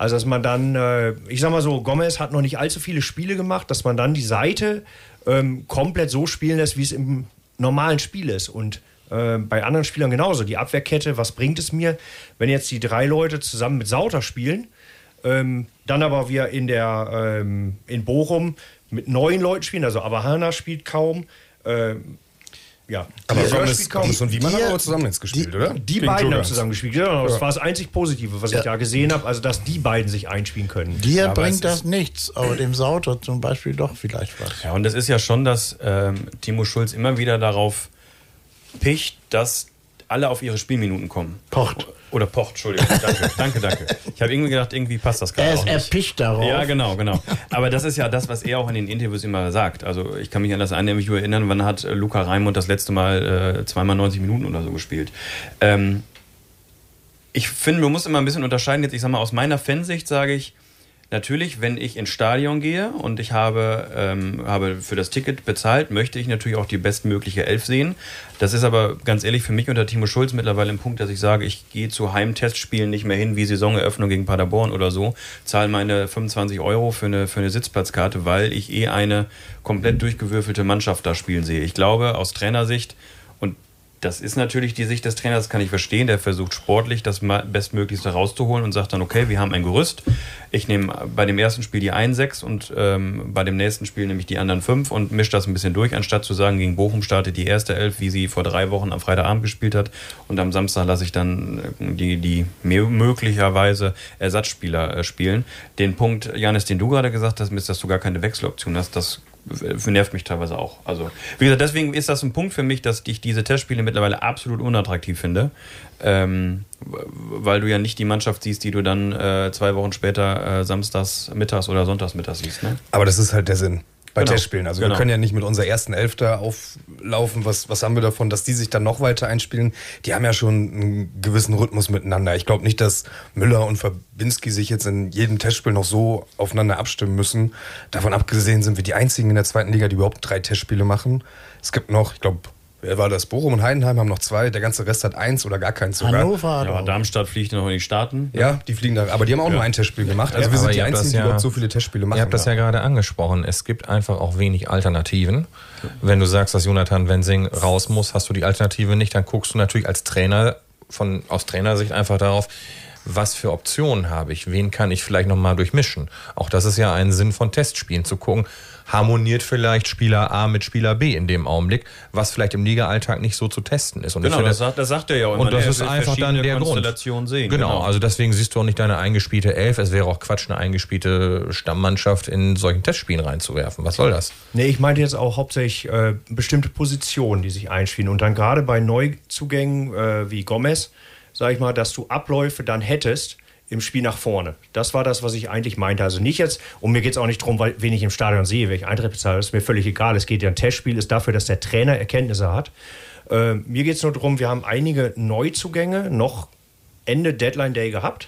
Also dass man dann, ich sag mal so, Gomez hat noch nicht allzu viele Spiele gemacht, dass man dann die Seite komplett so spielen lässt, wie es im normalen Spiel ist. Und bei anderen Spielern genauso. Die Abwehrkette, was bringt es mir, wenn jetzt die 3 Leute zusammen mit Sauter spielen, dann aber wir in Bochum mit 9 Leuten spielen, also Abahana spielt kaum, ja. Aber Gomez und Wiemann haben aber zusammen jetzt gespielt, oder? Die beiden haben zusammen gespielt, genau. Das war das einzig Positive, was ich da gesehen habe, also dass die beiden sich einspielen können. Dir bringt das nichts, aber dem Sauter zum Beispiel doch vielleicht was. Ja, und das ist ja schon, dass Timo Schulz immer wieder darauf picht, dass alle auf ihre Spielminuten kommen. Pocht. Oder pocht, Entschuldigung. Danke. Ich habe irgendwie gedacht, irgendwie passt das gerade auch nicht. Er picht darauf. Ja, genau. Aber das ist ja das, was er auch in den Interviews immer sagt. Also ich kann mich an das eine Interview erinnern, wann hat Luca Raimund das letzte Mal 2x90 Minuten oder so gespielt. Ich finde, man muss immer ein bisschen unterscheiden. Jetzt, ich sag mal, aus meiner Fansicht sage ich, natürlich, wenn ich ins Stadion gehe und ich habe für das Ticket bezahlt, möchte ich natürlich auch die bestmögliche Elf sehen. Das ist aber ganz ehrlich für mich unter Timo Schulz mittlerweile ein Punkt, dass ich sage, ich gehe zu Heimtestspielen nicht mehr hin, wie Saisoneröffnung gegen Paderborn oder so, zahle meine 25 € für eine Sitzplatzkarte, weil ich eine komplett durchgewürfelte Mannschaft da spielen sehe. Ich glaube, aus Trainersicht, und das ist natürlich die Sicht des Trainers, das kann ich verstehen. Der versucht sportlich das Bestmöglichste rauszuholen und sagt dann, okay, wir haben ein Gerüst. Ich nehme bei dem ersten Spiel die einen 6 und bei dem nächsten Spiel nehme ich die anderen 5 und mische das ein bisschen durch, anstatt zu sagen, gegen Bochum startet die erste 11, wie sie vor 3 Wochen am Freitagabend gespielt hat. Und am Samstag lasse ich dann die möglicherweise Ersatzspieler spielen. Den Punkt, Janis, den du gerade gesagt hast, ist, dass du gar keine Wechseloption hast, das nervt mich teilweise auch. Also, wie gesagt, deswegen ist das ein Punkt für mich, dass ich diese Testspiele mittlerweile absolut unattraktiv finde, weil du ja nicht die Mannschaft siehst, die du dann 2 Wochen später samstags mittags oder sonntags mittags siehst. Ne? Aber das ist halt der Sinn bei Testspielen. Also wir können ja nicht mit unserer ersten Elf da auflaufen. Was haben wir davon, dass die sich dann noch weiter einspielen? Die haben ja schon einen gewissen Rhythmus miteinander. Ich glaube nicht, dass Müller und Fabinski sich jetzt in jedem Testspiel noch so aufeinander abstimmen müssen. Davon abgesehen sind wir die einzigen in der 2. Liga, die überhaupt 3 Testspiele machen. Es gibt noch, ich glaube, wer war das? Bochum und Heidenheim haben noch 2. Der ganze Rest hat 1 oder gar keins sogar. Hannover. Ja, Darmstadt fliegt noch in die Staaten. Ja, die fliegen da. Aber die haben auch nur ein Testspiel gemacht. Also wir sind die Einzigen, die überhaupt so viele Testspiele machen. Ihr habt das ja gerade angesprochen. Es gibt einfach auch wenig Alternativen. Wenn du sagst, dass Jonathan Wensing raus muss, hast du die Alternative nicht, dann guckst du natürlich als Trainer aus Trainersicht einfach darauf, was für Optionen habe ich, wen kann ich vielleicht nochmal durchmischen. Auch das ist ja ein Sinn von Testspielen, zu gucken, harmoniert vielleicht Spieler A mit Spieler B in dem Augenblick, was vielleicht im Liga-Alltag nicht so zu testen ist. Und genau, das sagt er ja auch immer. Und das ist einfach dann der Grund. Sehen, genau, also deswegen siehst du auch nicht deine eingespielte Elf. Es wäre auch Quatsch, eine eingespielte Stammmannschaft in solchen Testspielen reinzuwerfen. Was soll das? Nee, ich meinte jetzt auch hauptsächlich bestimmte Positionen, die sich einspielen. Und dann gerade bei Neuzugängen wie Gomez, sag ich mal, dass du Abläufe dann hättest im Spiel nach vorne. Das war das, was ich eigentlich meinte. Also nicht jetzt, und mir geht es auch nicht darum, wen ich im Stadion sehe, welche Eintritt bezahle, das ist mir völlig egal. Es geht ja, ein Testspiel ist dafür, dass der Trainer Erkenntnisse hat. Mir geht es nur darum, wir haben einige Neuzugänge noch Ende Deadline Day gehabt,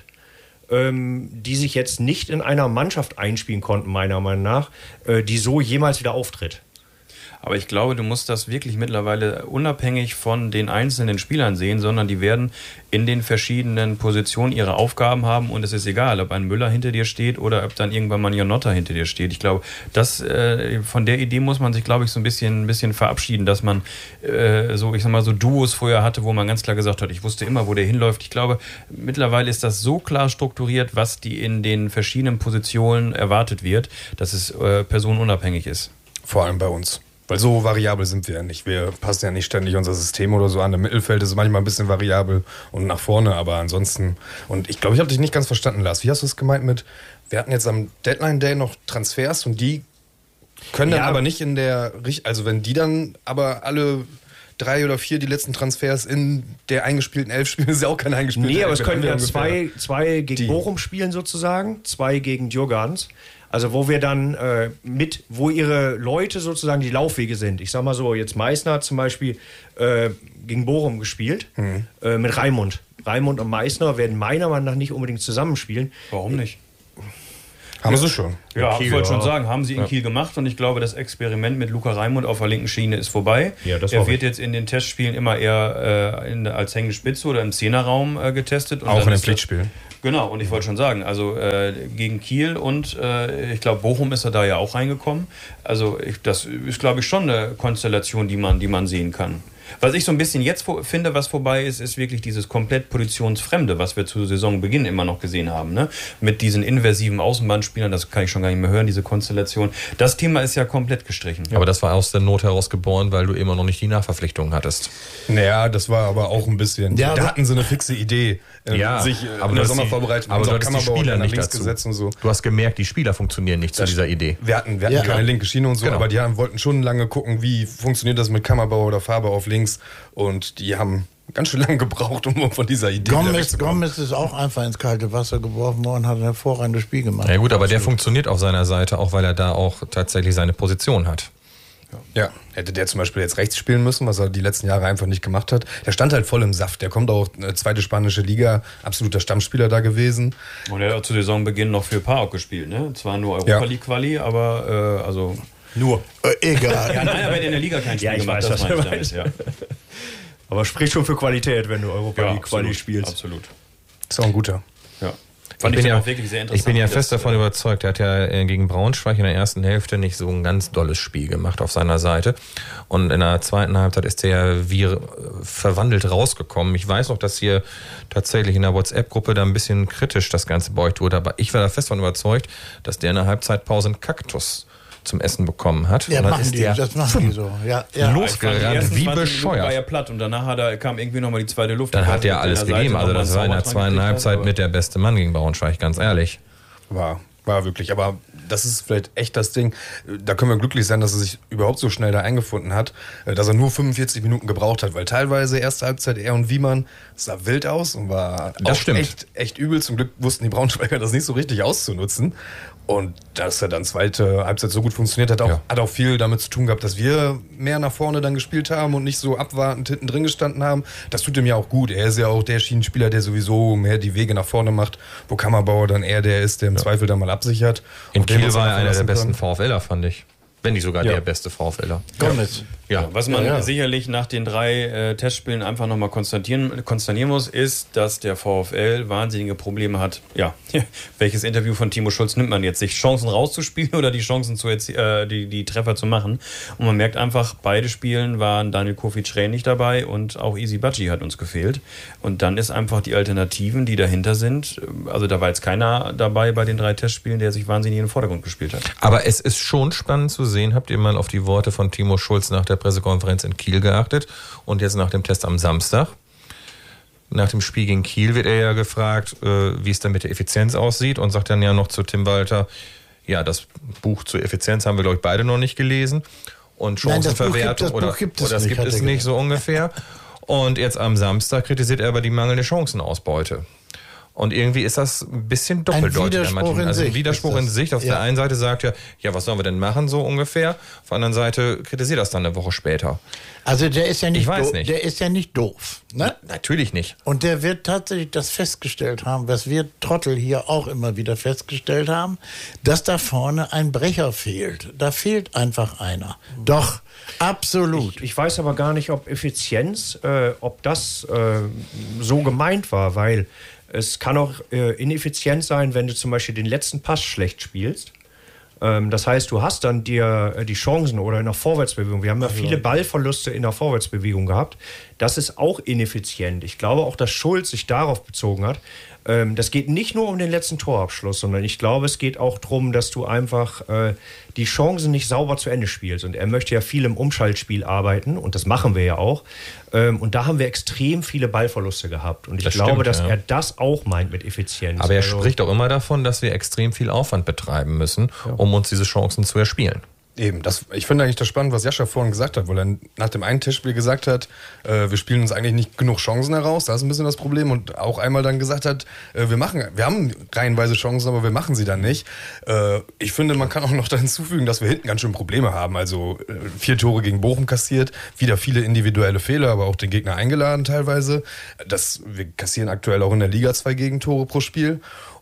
die sich jetzt nicht in einer Mannschaft einspielen konnten, meiner Meinung nach, die so jemals wieder auftritt. Aber ich glaube, du musst das wirklich mittlerweile unabhängig von den einzelnen Spielern sehen, sondern die werden in den verschiedenen Positionen ihre Aufgaben haben und es ist egal, ob ein Müller hinter dir steht oder ob dann irgendwann mal ein Janotta hinter dir steht. Ich glaube, von der Idee muss man sich, glaube ich, so ein bisschen verabschieden, dass man so Duos vorher hatte, wo man ganz klar gesagt hat, ich wusste immer, wo der hinläuft. Ich glaube, mittlerweile ist das so klar strukturiert, was die in den verschiedenen Positionen erwartet wird, dass es personenunabhängig ist. Vor allem bei uns. Weil so variabel sind wir ja nicht. Wir passen ja nicht ständig unser System oder so an. Im Mittelfeld ist es manchmal ein bisschen variabel und nach vorne, aber ansonsten. Und ich glaube, ich habe dich nicht ganz verstanden, Lars. Wie hast du es gemeint mit, wir hatten jetzt am Deadline Day noch Transfers und die können dann aber nicht in der, also wenn die dann aber alle 3 oder 4 die letzten Transfers in der eingespielten 11 spielen, ist ja auch kein eingespielter 11. Nee, aber es können ja zwei gegen Bochum spielen sozusagen, 2 gegen Djurgardens. Also wo wir dann wo ihre Leute sozusagen die Laufwege sind. Ich sag mal so, jetzt Meißner hat zum Beispiel gegen Bochum gespielt mit Raimund. Raimund und Meißner werden meiner Meinung nach nicht unbedingt zusammenspielen. Warum nicht? Haben sie schon. Ja, ich wollte schon sagen, haben sie in Kiel gemacht und ich glaube, das Experiment mit Luca Raimund auf der linken Schiene ist vorbei. Ja, das er wird jetzt in den Testspielen immer eher als hängende Spitze oder im Zehnerraum getestet. Und auch in den Pflichtspielen. Genau, und ich wollte schon sagen, also gegen Kiel und ich glaube, Bochum ist er da ja auch reingekommen. Also das ist, glaube ich, schon eine Konstellation, die man sehen kann. Was ich so ein bisschen jetzt finde, was vorbei ist, ist wirklich dieses komplett Positionsfremde, was wir zu Saisonbeginn immer noch gesehen haben. Ne? Mit diesen inversiven Außenbahnspielern, das kann ich schon gar nicht mehr hören, diese Konstellation. Das Thema ist ja komplett gestrichen. Aber das war aus der Not heraus geboren, weil du immer noch nicht die Nachverpflichtungen hattest. Naja, das war aber auch ein bisschen. Ja, da hatten sie eine fixe Idee. Sich aber in der Sommervorbereitung aber du hattest die Spieler nicht links dazu. Gesetzt und so. Du hast gemerkt, die Spieler funktionieren nicht zu dieser Idee. Wir hatten keine linke Schiene und so, aber die wollten schon lange gucken, wie funktioniert das mit Kammerbauer oder Faber auf links. Und die haben ganz schön lange gebraucht, um von dieser Idee Gomez ist auch einfach ins kalte Wasser geworfen worden, hat ein hervorragendes Spiel gemacht. Ja gut, aber der funktioniert auf seiner Seite, auch weil er da auch tatsächlich seine Position hat. Ja, hätte der zum Beispiel jetzt rechts spielen müssen, was er die letzten Jahre einfach nicht gemacht hat. Der stand halt voll im Saft. Der kommt auch zweite spanische Liga, absoluter Stammspieler da gewesen. Und er hat zu Saisonbeginn noch für PAOK gespielt, ne? Zwar nur Europa League Quali, aber also... Nur. Egal. Ja, nein, aber in der Liga kein Spiel gemacht, weiß, das was meine ich damit, ja. Aber sprich schon für Qualität, wenn du Europa League Quali spielst. Absolut. Ist auch ein guter. Ja. Ich bin ja fest davon überzeugt, er hat ja gegen Braunschweig in der ersten Hälfte nicht so ein ganz dolles Spiel gemacht auf seiner Seite. Und in der zweiten Halbzeit ist er ja wie verwandelt rausgekommen. Ich weiß noch, dass hier tatsächlich in der WhatsApp-Gruppe da ein bisschen kritisch das Ganze beugt wurde. Aber ich war da fest davon überzeugt, dass der in der Halbzeitpause einen Kaktus zum Essen bekommen hat. Ja, das machen die so. Ja. Losgerannt, wie bescheuert. War ja platt und danach kam irgendwie nochmal die zweite Luft. Dann hat er alles gegeben. Also das war in der zweiten Halbzeit mit der beste Mann gegen Braunschweig, ganz ehrlich. War wirklich. Aber das ist vielleicht echt das Ding. Da können wir glücklich sein, dass er sich überhaupt so schnell da eingefunden hat, dass er nur 45 Minuten gebraucht hat, weil teilweise erste Halbzeit er und Wiemann sah wild aus und war auch echt übel. Zum Glück wussten die Braunschweiger das nicht so richtig auszunutzen. Und dass er dann zweite Halbzeit so gut funktioniert hat, hat auch viel damit zu tun gehabt, dass wir mehr nach vorne dann gespielt haben und nicht so abwartend hinten drin gestanden haben. Das tut ihm ja auch gut. Er ist ja auch der Schienenspieler, der sowieso mehr die Wege nach vorne macht, wo Kammerbauer dann eher der ist, der im Zweifel dann mal absichert. In Kiel war er einer der besten VfLer, fand ich. Wenn nicht sogar der beste VfLer. Gomez. Ja, was man sicherlich nach den 3 Testspielen einfach nochmal konstatieren muss, ist, dass der VfL wahnsinnige Probleme hat. Ja, welches Interview von Timo Schulz nimmt man jetzt? Sich Chancen rauszuspielen oder die Chancen die Treffer zu machen? Und man merkt einfach, beide Spielen waren Daniel Kofi-Schrän nicht dabei und auch Easy Badji hat uns gefehlt. Und dann ist einfach die Alternativen, die dahinter sind, also da war jetzt keiner dabei bei den 3 Testspielen, der sich wahnsinnig in den Vordergrund gespielt hat. Aber es ist schon spannend zu sehen, habt ihr mal auf die Worte von Timo Schulz nach der Pressekonferenz in Kiel geachtet und jetzt nach dem Test am Samstag. Nach dem Spiel gegen Kiel wird er ja gefragt, wie es dann mit der Effizienz aussieht und sagt dann ja noch zu Tim Walter, ja, das Buch zur Effizienz haben wir, glaube ich, beide noch nicht gelesen und Chancenverwertung das gibt es nicht so ungefähr. Und jetzt am Samstag kritisiert er aber die mangelnde Chancenausbeute. Und irgendwie ist das ein bisschen doppeldeutig. Ein Widerspruch in Sicht. Auf der einen Seite sagt er, ja, was sollen wir denn machen, so ungefähr. Auf der anderen Seite kritisiert das dann eine Woche später. Also der ist ja nicht doof. Der ist ja nicht doof. Ne? Natürlich nicht. Und der wird tatsächlich das festgestellt haben, was wir Trottel hier auch immer wieder festgestellt haben, dass da vorne ein Brecher fehlt. Da fehlt einfach einer. Doch, absolut. Ich weiß aber gar nicht, ob Effizienz, ob das so gemeint war, weil es kann auch ineffizient sein, wenn du zum Beispiel den letzten Pass schlecht spielst. Das heißt, du hast dann dir die Chancen oder in der Vorwärtsbewegung. Wir haben ja viele Ballverluste in der Vorwärtsbewegung gehabt. Das ist auch ineffizient. Ich glaube auch, dass Schulz sich darauf bezogen hat. Das geht nicht nur um den letzten Torabschluss, sondern ich glaube, es geht auch darum, dass du einfach die Chancen nicht sauber zu Ende spielst. Und er möchte ja viel im Umschaltspiel arbeiten und das machen wir ja auch. Und da haben wir extrem viele Ballverluste gehabt. Und ich glaube, dass er das auch meint mit Effizienz. Aber er spricht auch immer davon, dass wir extrem viel Aufwand betreiben müssen, um uns diese Chancen zu erspielen. Eben, ich finde eigentlich das spannend, was Jascha vorhin gesagt hat, weil er nach dem einen Testspiel gesagt hat, wir spielen uns eigentlich nicht genug Chancen heraus, das ist ein bisschen das Problem, und auch einmal dann gesagt hat, wir haben reihenweise Chancen, aber wir machen sie dann nicht. Ich finde, man kann auch noch da hinzufügen, dass wir hinten ganz schön Probleme haben, also 4 Tore gegen Bochum kassiert, wieder viele individuelle Fehler, aber auch den Gegner eingeladen teilweise. Wir kassieren aktuell auch in der Liga 2 Gegentore pro Spiel,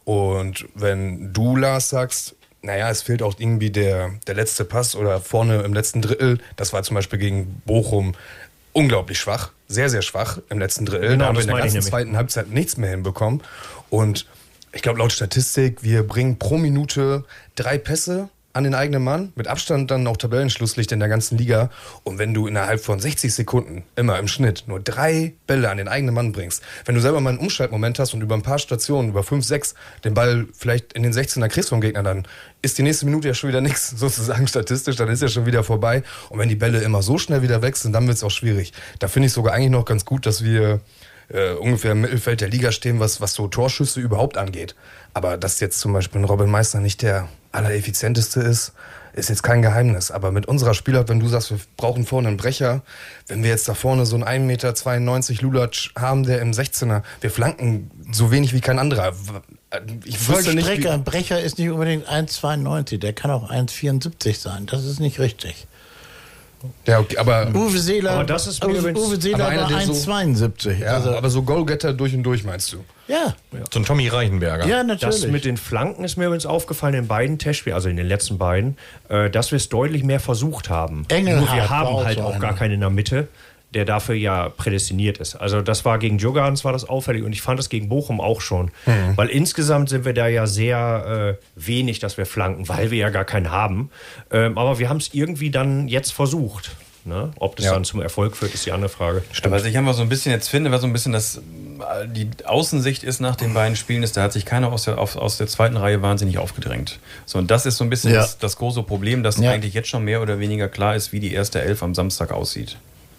und wenn du, Lars, sagst, naja, es fehlt auch irgendwie der letzte Pass oder vorne im letzten Drittel. Das war zum Beispiel gegen Bochum unglaublich schwach, sehr, sehr schwach im letzten Drittel. Genau, da haben wir in der ganzen zweiten Halbzeit nichts mehr hinbekommen. Und Ich glaube, laut Statistik, wir bringen pro Minute 3 Pässe an den eigenen Mann, mit Abstand dann auch Tabellenschlusslicht in der ganzen Liga. Und wenn du innerhalb von 60 Sekunden immer im Schnitt nur 3 Bälle an den eigenen Mann bringst, wenn du selber mal einen Umschaltmoment hast und über ein paar Stationen, über 5, 6, den Ball vielleicht in den 16er kriegst vom Gegner, dann ist die nächste Minute ja schon wieder nichts, sozusagen statistisch, dann ist ja schon wieder vorbei. Und wenn die Bälle immer so schnell wieder wechseln, dann wird es auch schwierig. Da finde ich sogar eigentlich noch ganz gut, dass wir ungefähr im Mittelfeld der Liga stehen, was so Torschüsse überhaupt angeht. Aber dass jetzt zum Beispiel ein Robin Meissner nicht der allereffizienteste ist jetzt kein Geheimnis. Aber mit unserer Spielart, wenn du sagst, wir brauchen vorne einen Brecher, wenn wir jetzt da vorne so einen 1,92 Meter Lulatsch haben, der im 16er, wir flanken so wenig wie kein anderer. Ich wüsste nicht, Vollstrecker, ein Brecher ist nicht unbedingt 1,92, der kann auch 1,74 sein. Das ist nicht richtig. Ja, okay, aber Uwe Seeler, aber das ist Uwe Seeler war 1,72. Ja, also, aber so Goalgetter durch und durch, meinst du? Ja. So ein Tommy Reichenberger. Ja, natürlich. Das mit den Flanken ist mir übrigens aufgefallen in beiden Testspielen, also in den letzten beiden, dass wir es deutlich mehr versucht haben. Engelhardt Nur wir haben war halt auch so auch gar einer. keinen in der Mitte, der dafür ja prädestiniert ist. Also das war gegen Djurgården war das auffällig und ich fand das gegen Bochum auch schon. Weil insgesamt sind wir da ja sehr wenig, dass wir flanken, weil wir ja gar keinen haben. Aber wir haben es irgendwie dann jetzt versucht. Ne? Ob das dann zum Erfolg führt, ist die andere Frage. Aber was ich einfach so ein bisschen jetzt finde, was so ein bisschen die Außensicht ist nach den beiden Spielen, ist, da hat sich keiner aus der zweiten Reihe wahnsinnig aufgedrängt. So, und das ist so ein bisschen das große Problem, dass eigentlich jetzt schon mehr oder weniger klar ist, wie die erste Elf am Samstag aussieht.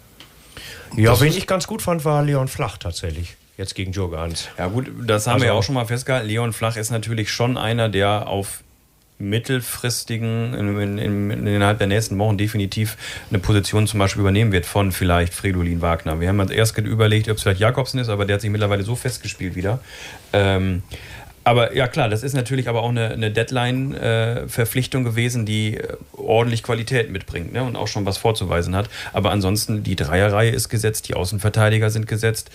Ja, wen ich ganz gut fand, war Leon Flach tatsächlich. Jetzt gegen Djurgården. Ja gut, das haben wir ja auch schon mal festgehalten. Leon Flach ist natürlich schon einer, der auf mittelfristigen, innerhalb der nächsten Wochen definitiv eine Position zum Beispiel übernehmen wird von vielleicht Fridolin Wagner. Wir haben uns erst überlegt, ob es vielleicht Jakobsen ist, aber der hat sich mittlerweile so festgespielt wieder. Aber ja klar, das ist natürlich aber auch eine Deadline-Verpflichtung gewesen, die ordentlich Qualität mitbringt, ne, und auch schon was vorzuweisen hat. Aber ansonsten, die Dreierreihe ist gesetzt, die Außenverteidiger sind gesetzt.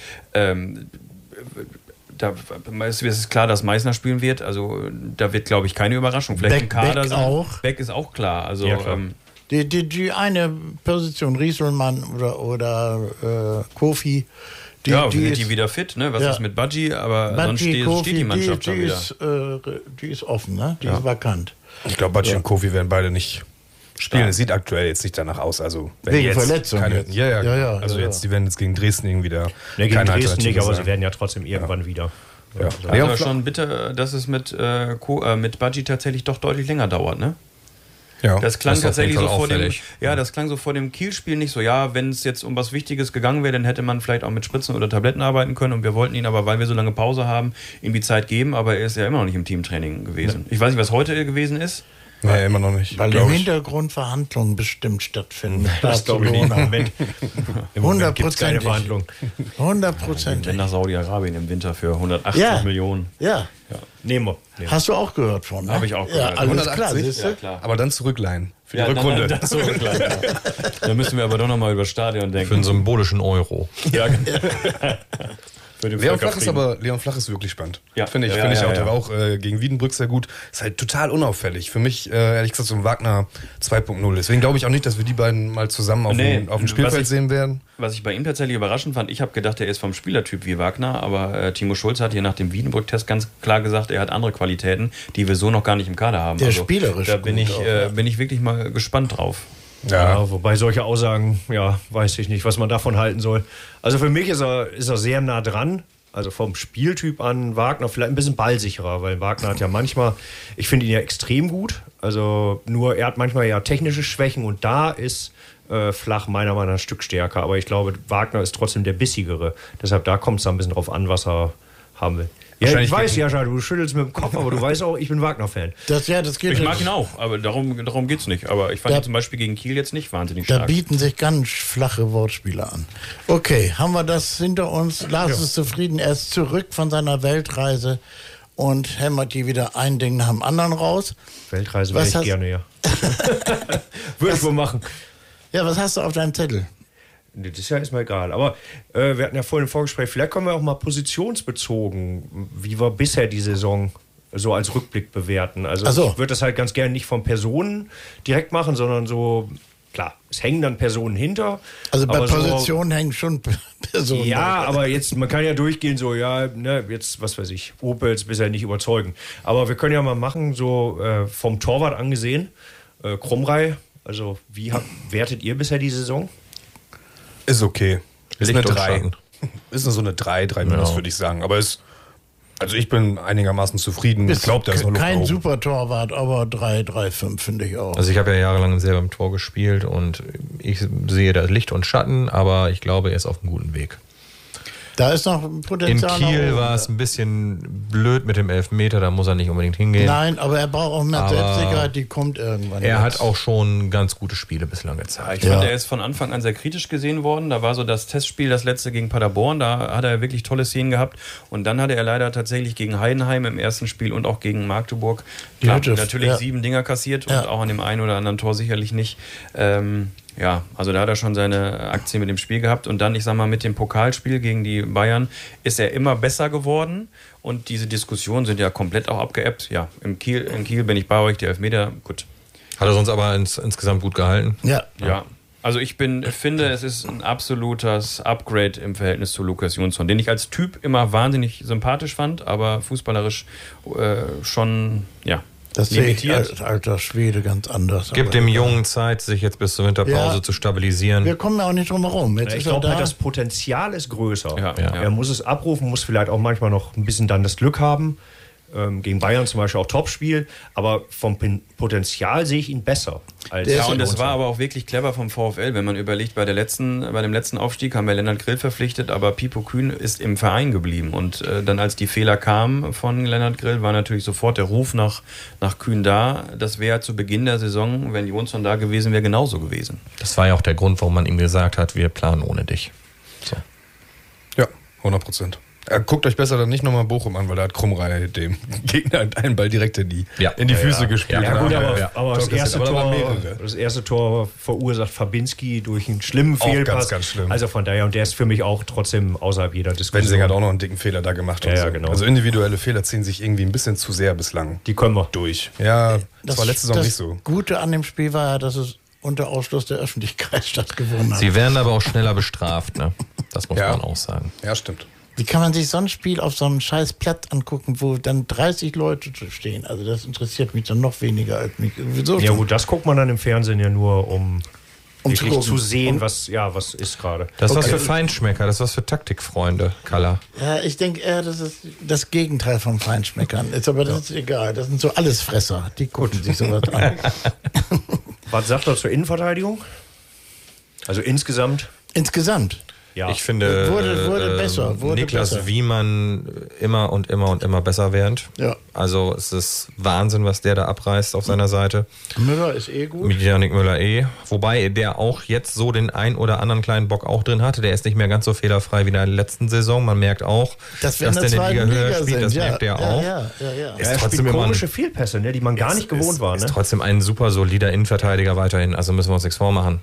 Da ist klar, dass Meissner spielen wird. Also da wird, glaube ich, keine Überraschung. Vielleicht im Kader Beck auch. Beck ist auch klar. Also Ja, klar. Die eine Position, Rieselmann oder Kofi, wird die wieder fit, ne? Was ist mit Budgie? Aber sonst steht die Mannschaft schon wieder. Die ist offen, ne? Die ist vakant. Ich glaube, Bacci und Kofi werden beide nicht spielen. Es sieht aktuell jetzt nicht danach aus. Also wenn Wegen jetzt Verletzung keine, jetzt. Ja. Also jetzt, die werden jetzt gegen Dresden irgendwie wieder Gegen keine Dresden Alternative nicht, aber sein. sie werden ja trotzdem irgendwann wieder. Ja. Also aber schon bitter, dass es mit Budgie tatsächlich doch deutlich länger dauert, ne? Ja. Das klang Das ist auf tatsächlich jeden so Fall vor dem, auffällig. das klang so vor dem Kiel-Spiel nicht so, wenn es jetzt um was Wichtiges gegangen wäre, dann hätte man vielleicht auch mit Spritzen oder Tabletten arbeiten können und wir wollten ihn aber, weil wir so lange Pause haben, ihm die Zeit geben, aber er ist ja immer noch nicht im Teamtraining gewesen. Ich weiß nicht, was heute gewesen ist. Nee, immer noch nicht. Weil glaub im ich. Hintergrund Verhandlungen bestimmt stattfinden. Mit Das glaube ich nicht. Im Barcelona. Moment gibt es keine 100%. Verhandlung. 100%. Nach Saudi-Arabien im Winter für 180 Millionen. Ja. Nehmen wir. Hast du auch gehört von, ne? Habe ich auch gehört. Ja, alles 180? klar, siehst du? Ja, klar. Aber dann zurückleihen für die Ja, Rückrunde. Da müssen wir aber doch nochmal über Stadion denken. Für einen symbolischen Euro. Ja, für den Leon Flach Völkerfrieden. ist wirklich spannend. Ja. Finde ich, Ja, finde ich ja, auch. ja. Der war auch gegen Wiedenbrück sehr gut. Ist halt total unauffällig. Für mich, ehrlich gesagt, so ein Wagner 2.0. Deswegen glaube ich auch nicht, dass wir die beiden mal zusammen auf dem Spielfeld sehen werden. Was ich bei ihm tatsächlich überraschend fand, ich habe gedacht, er ist vom Spielertyp wie Wagner, aber Timo Schulz hat hier nach dem Wiedenbrück-Test ganz klar gesagt, er hat andere Qualitäten, die wir so noch gar nicht im Kader haben. Der spielerisch Da bin gut auch, ich wirklich mal gespannt drauf. Ja, wobei solche Aussagen, weiß ich nicht, was man davon halten soll. Also für mich ist er sehr nah dran. Also vom Spieltyp an Wagner vielleicht ein bisschen ballsicherer, weil Wagner hat ja manchmal, ich finde ihn ja extrem gut, also nur er hat manchmal ja technische Schwächen und da ist Flach meiner Meinung nach ein Stück stärker, aber ich glaube, Wagner ist trotzdem der bissigere. Deshalb da kommt es da ein bisschen drauf an, was er haben will. Ja, ich weiß, Jascha, du schüttelst mit dem Kopf, aber du weißt auch, ich bin Wagner-Fan. Das geht Ich mag ihn auch, aber darum geht es nicht. Aber ich fand ihn zum Beispiel gegen Kiel jetzt nicht wahnsinnig Da stark. bieten sich ganz flache Wortspiele an. Okay, haben wir das hinter uns? Lars ist zufrieden. Er ist zurück von seiner Weltreise und hämmert die wieder ein Ding nach dem anderen raus. Weltreise wäre ich gerne, ja. Würde ich wohl machen. Ja, was hast du auf deinem Zettel? Nee, das ist mir egal. Aber wir hatten ja vorhin im Vorgespräch, vielleicht können wir auch mal positionsbezogen, wie war bisher die Saison, so als Rückblick bewerten. Also Ach so. ich würde das halt ganz gerne nicht von Personen direkt machen, sondern so klar, es hängen dann Personen hinter. Also bei aber Positionen hängen schon Personen. Ja, aber jetzt, man kann ja durchgehen, so, ja, ne, jetzt, was weiß ich, Opels bisher nicht überzeugen. Aber wir können ja mal machen, so vom Torwart angesehen, Krumrei, also wie wertet ihr bisher die Saison? Ist okay. Ist eine Licht und 3. Schatten. Ist so eine 3 minus, würde ich sagen. Aber also ich bin einigermaßen zufrieden. Ich glaube, da ist noch Luft kein oben. super Torwart, aber 3,5 finde ich auch. Also ich habe ja jahrelang selber im Tor gespielt und ich sehe da Licht und Schatten, aber ich glaube, er ist auf einem guten Weg. Da ist noch In Potenzial. Kiel war es ein bisschen blöd mit dem Elfmeter, da muss er nicht unbedingt hingehen. Nein, aber er braucht auch mehr Aber Selbstsicherheit, die kommt irgendwann. Er jetzt. hat auch schon ganz gute Spiele bislang gezeigt. Ich fand, er ist von Anfang an sehr kritisch gesehen worden. Da war so das Testspiel, das letzte gegen Paderborn, da hat er wirklich tolle Szenen gehabt. Und dann hatte er leider tatsächlich gegen Heidenheim im ersten Spiel und auch gegen Magdeburg natürlich 7 Dinger kassiert und auch an dem einen oder anderen Tor sicherlich nicht. Ja, also da hat er schon seine Aktien mit dem Spiel gehabt. Und dann, ich sag mal, mit dem Pokalspiel gegen die Bayern ist er immer besser geworden. Und diese Diskussionen sind ja komplett auch abgeebbt. Ja, in Kiel bin ich bei euch, die Elfmeter, gut. Hat er sonst aber insgesamt gut gehalten? Ja. Ja. Also ich finde, es ist ein absolutes Upgrade im Verhältnis zu Lukas Jonsson, den ich als Typ immer wahnsinnig sympathisch fand, aber fußballerisch schon, ja, Das sehe ich limitiert. als alter Schwede ganz anders. Gibt aber dem egal. Jungen Zeit, sich jetzt bis zur Winterpause Ja. zu stabilisieren. Wir kommen ja auch nicht drum herum. Jetzt Ich ist er glaube, da. das Potenzial ist größer. Ja. Er muss es abrufen, muss vielleicht auch manchmal noch ein bisschen dann das Glück haben. Gegen Bayern zum Beispiel auch Topspiel, aber vom Potenzial sehe ich ihn besser. Als Ja, und es war aber auch wirklich clever vom VfL, wenn man überlegt, bei dem letzten Aufstieg haben wir Lennart Grill verpflichtet, aber Pipo Kühn ist im Verein geblieben. Und dann, als die Fehler kamen von Lennart Grill, war natürlich sofort der Ruf nach Kühn da. Das wäre zu Beginn der Saison, wenn Jonsson da gewesen wäre, genauso gewesen. Das war ja auch der Grund, warum man ihm gesagt hat, wir planen ohne dich. So. Ja, 100%. Guckt euch besser dann nicht nochmal Bochum an, weil da hat Krumrei dem Gegner einen Ball direkt in die Füße gespielt. Ja, gut, Ja, aber das erste Tor verursacht Fabinski durch einen schlimmen Auch Fehlpass. ganz, ganz schlimm. Also von daher, und der ist für mich auch trotzdem außerhalb jeder Diskussion. Wensing hat auch noch einen dicken Fehler da gemacht. Und Ja, so. genau. Also individuelle Fehler ziehen sich irgendwie ein bisschen zu sehr bislang Die können wir. durch. Ja, das war letzte Saison nicht so. Das Gute an dem Spiel war ja, dass es unter Ausschluss der Öffentlichkeit stattgefunden hat. Sie werden aber auch schneller bestraft, ne? Das muss Ja. man auch sagen. Ja, stimmt. Wie kann man sich so ein Spiel auf so einem scheiß Platz angucken, wo dann 30 Leute stehen? Also das interessiert mich dann noch weniger als mich. Wieso Ja schon? gut, das guckt man dann im Fernsehen ja nur, um zu wirklich gucken. zu sehen, was ist gerade. Das ist was für Feinschmecker, das ist was für Taktikfreunde, Kalla. Ja, ich denke eher, das ist das Gegenteil von Feinschmeckern. Aber das ist egal. Das sind so Allesfresser. Die gucken sich sowas an. Was sagt er zur Innenverteidigung? Also insgesamt? Insgesamt. Ja. Ich finde, Wurde besser. Niklas Wiemann immer und immer besser während. Ja. Also es ist Wahnsinn, was der da abreißt auf seiner Seite. Müller ist gut. Mit Yannick Müller Wobei der auch jetzt so den ein oder anderen kleinen Bock auch drin hatte. Der ist nicht mehr ganz so fehlerfrei wie in der letzten Saison. Man merkt auch, Dass wir in der der zweiten Liga höher Liga spielt. Das sind. merkt er auch. Ja. Ist er trotzdem spielt immer komische Fehlpässe, ne, die man gar nicht gewohnt war. Ne? Ist trotzdem ein super solider Innenverteidiger weiterhin. Also müssen wir uns nichts vormachen.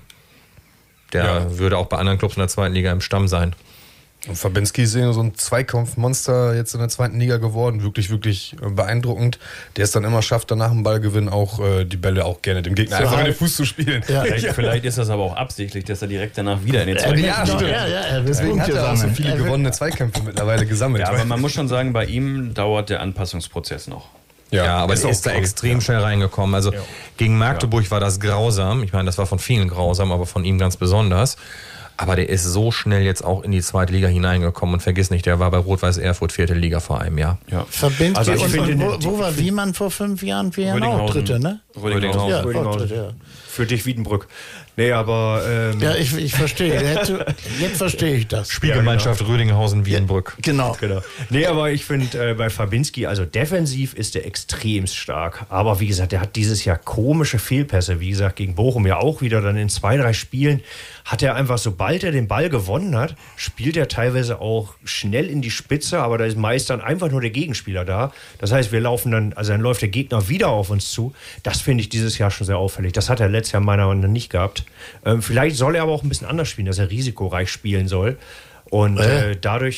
Der würde auch bei anderen Clubs in der zweiten Liga im Stamm sein. Und Fabinski ist so ein Zweikampfmonster jetzt in der zweiten Liga geworden. Wirklich, wirklich beeindruckend. Der es dann immer schafft, danach im Ballgewinn auch die Bälle auch gerne dem Gegner einfach in den Fuß zu spielen. Ja. Vielleicht ist das aber auch absichtlich, dass er direkt danach wieder in den zweiten Ja, stimmt. Er will Deswegen hat Punkte er auch so sammeln. viele gewonnene Zweikämpfe mittlerweile gesammelt. Ja, aber man muss schon sagen, bei ihm dauert der Anpassungsprozess noch. Ja, aber er ist da extrem schnell reingekommen. Also gegen Magdeburg war das grausam. Ich meine, das war von vielen grausam, aber von ihm ganz besonders. Aber der ist so schnell jetzt auch in die zweite Liga hineingekommen. Und vergiss nicht, der war bei Rot-Weiß Erfurt 4. Liga vor einem Jahr. Ja. Fabinski Also ich finde, und wo war Wiemann vor 5 Jahren? 4 Jahren auch Rödinghausen. Dritte, ne? Rödinghausen. Ja, Rödinghausen. auch Dritte, ja. Für dich Wiedenbrück. Nee, aber Ja, ich verstehe. Jetzt verstehe ich das. Spielgemeinschaft Rödinghausen-Wiedenbrück. Genau. genau. Nee, aber ich finde bei Fabinski, also defensiv ist er extremst stark. Aber wie gesagt, der hat dieses Jahr komische Fehlpässe. Wie gesagt, gegen Bochum ja auch wieder. Dann in 2, 3 Spielen hat er einfach, sobald er den Ball gewonnen hat, spielt er teilweise auch schnell in die Spitze. Aber da ist meist dann einfach nur der Gegenspieler da. Das heißt, wir laufen dann, also dann läuft der Gegner wieder auf uns zu. Das finde ich dieses Jahr schon sehr auffällig. Das hat er letztes Jahr meiner Meinung nach nicht gehabt. Vielleicht soll er aber auch ein bisschen anders spielen, dass er risikoreich spielen soll. Und dadurch,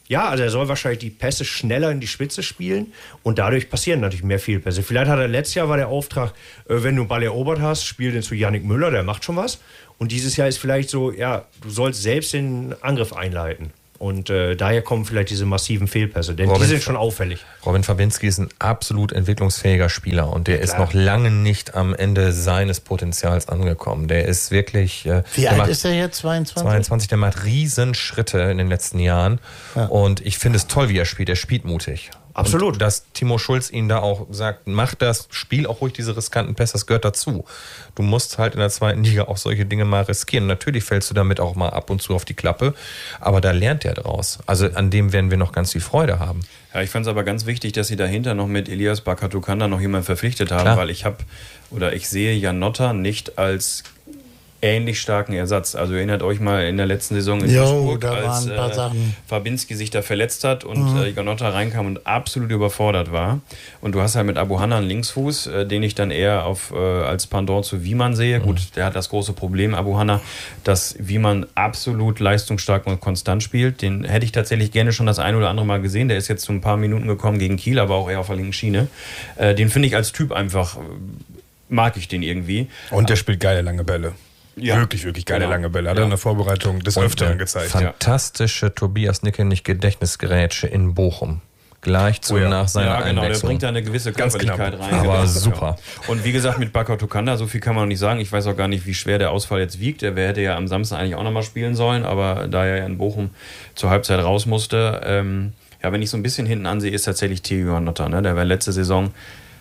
Ja, also er soll wahrscheinlich die Pässe schneller in die Spitze spielen und dadurch passieren natürlich mehr Fehlpässe. Vielleicht hat er letztes Jahr war der Auftrag, wenn du einen Ball erobert hast, spiel den zu Yannick Müller, der macht schon was. Und dieses Jahr ist vielleicht so, ja, du sollst selbst den Angriff einleiten. Und daher kommen vielleicht diese massiven Fehlpässe, denn die sind schon auffällig. Robin Fabinski ist ein absolut entwicklungsfähiger Spieler und der ist noch lange nicht am Ende seines Potenzials angekommen. Der ist wirklich... Wie alt ist er jetzt? 22, der macht Riesenschritte in den letzten Jahren. Ja. Und ich finde es toll, wie er spielt. Er spielt mutig. Absolut. Und dass Timo Schulz ihn da auch sagt, mach das, spiel auch ruhig diese riskanten Pässe, das gehört dazu. Du musst halt in der zweiten Liga auch solche Dinge mal riskieren. Natürlich fällst du damit auch mal ab und zu auf die Klappe, aber da lernt er draus. Also an dem werden wir noch ganz viel Freude haben. Ja, ich fand es aber ganz wichtig, dass sie dahinter noch mit Elias Bakatukanda noch jemanden verpflichtet haben, weil ich sehe Janotta nicht als ähnlich starken Ersatz. Also erinnert euch mal in der letzten Saison in Duisburg, als Fabinski sich da verletzt hat und Janotta reinkam und absolut überfordert war. Und du hast halt mit Abu Hanna einen Linksfuß, den ich dann eher als Pendant zu Wiemann sehe. Gut, der hat das große Problem, Abu Hanna, dass Wiemann absolut leistungsstark und konstant spielt. Den hätte ich tatsächlich gerne schon das ein oder andere Mal gesehen. Der ist jetzt zu ein paar Minuten gekommen gegen Kiel, aber auch eher auf der linken Schiene. Den finde ich als Typ einfach, mag ich den irgendwie. Und der spielt geile lange Bälle. Ja. Wirklich, wirklich geile lange Bälle. Hat er in der Vorbereitung des Öfteren gezeigt. Fantastische Tobias Nickel Gedächtnisgerätsche in Bochum. Gleich nach seiner Einwechslung. Der bringt da eine gewisse Körperlichkeit rein. Aber super. Und wie gesagt, mit Bakatukanda, so viel kann man noch nicht sagen. Ich weiß auch gar nicht, wie schwer der Ausfall jetzt wiegt. Der hätte ja am Samstag eigentlich auch nochmal spielen sollen, aber da er ja in Bochum zur Halbzeit raus musste, wenn ich so ein bisschen hinten ansehe, ist tatsächlich Theo Janotta. Ne? Der war letzte Saison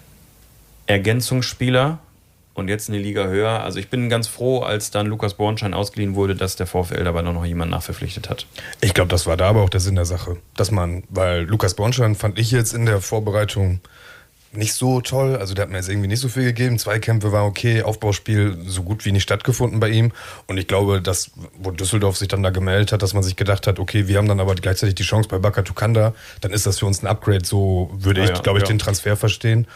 Ergänzungsspieler. Und jetzt eine Liga höher. Also ich bin ganz froh, als dann Lukas Bornstein ausgeliehen wurde, dass der VfL aber noch jemanden nachverpflichtet hat. Ich glaube, das war da aber auch der Sinn der Sache. Weil Lukas Bornstein fand ich jetzt in der Vorbereitung nicht so toll. Also der hat mir jetzt irgendwie nicht so viel gegeben. Zweikämpfe war okay, Aufbauspiel so gut wie nicht stattgefunden bei ihm. Und ich glaube, dass, wo Düsseldorf sich dann da gemeldet hat, dass man sich gedacht hat, okay, wir haben dann aber gleichzeitig die Chance bei Bakatukanda, dann ist das für uns ein Upgrade. So würde ich, glaube ich, den Transfer verstehen.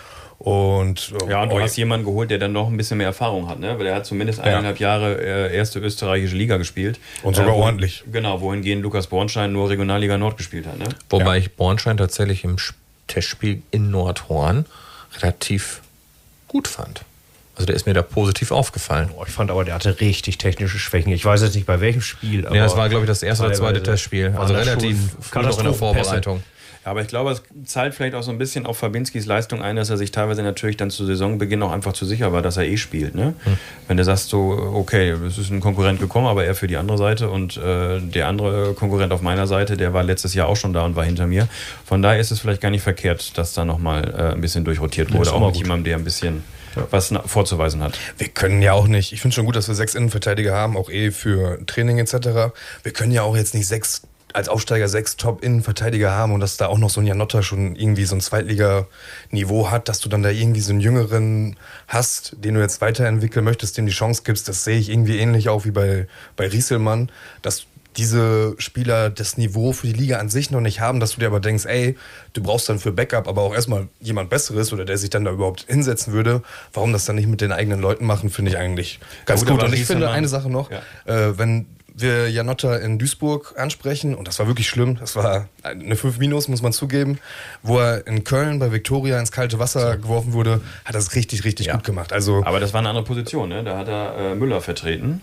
Und du hast jemanden geholt, der dann noch ein bisschen mehr Erfahrung hat, ne? Weil er hat zumindest 1,5 Jahre erste österreichische Liga gespielt. Und sogar ordentlich. Genau, wohingehend Lukas Bornstein nur Regionalliga Nord gespielt hat. Ne? Wobei ich Bornstein tatsächlich im Testspiel in Nordhorn relativ gut fand. Also der ist mir da positiv aufgefallen. Ich fand aber, der hatte richtig technische Schwächen. Ich weiß jetzt nicht, bei welchem Spiel. Aber das war, glaube ich, das erste oder zweite Testspiel. Also relativ früh noch in der Vorbereitung. Ja, aber ich glaube, es zahlt vielleicht auch so ein bisschen auf Fabinskis Leistung ein, dass er sich teilweise natürlich dann zu Saisonbeginn auch einfach zu sicher war, dass er spielt. Ne? Wenn du sagst so, okay, es ist ein Konkurrent gekommen, aber er für die andere Seite und der andere Konkurrent auf meiner Seite, der war letztes Jahr auch schon da und war hinter mir. Von daher ist es vielleicht gar nicht verkehrt, dass da nochmal ein bisschen durchrotiert wurde, auch mit jemandem, der ein bisschen was vorzuweisen hat. Wir können ja auch nicht, ich finde schon gut, dass wir 6 Innenverteidiger haben, auch für Training etc. Wir können ja auch jetzt nicht als Aufsteiger 6 Top-Innenverteidiger haben und dass da auch noch so ein Janotta schon irgendwie so ein Zweitliga-Niveau hat, dass du dann da irgendwie so einen Jüngeren hast, den du jetzt weiterentwickeln möchtest, dem die Chance gibst, das sehe ich irgendwie ähnlich auch wie bei Rieselmann, dass diese Spieler das Niveau für die Liga an sich noch nicht haben, dass du dir aber denkst, du brauchst dann für Backup aber auch erstmal jemand Besseres oder der sich dann da überhaupt hinsetzen würde. Warum das dann nicht mit den eigenen Leuten machen, finde ich eigentlich ganz gut. Und ich finde eine Sache noch, wenn wir Janotta in Duisburg ansprechen, und das war wirklich schlimm, das war eine 5-, muss man zugeben, wo er in Köln bei Viktoria ins kalte Wasser geworfen wurde, hat das richtig, richtig gut gemacht. Also, aber das war eine andere Position, ne? Da hat er Müller vertreten.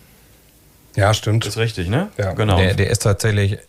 Ja, stimmt. Das ist richtig, ne? Ja. Genau. Der ist tatsächlich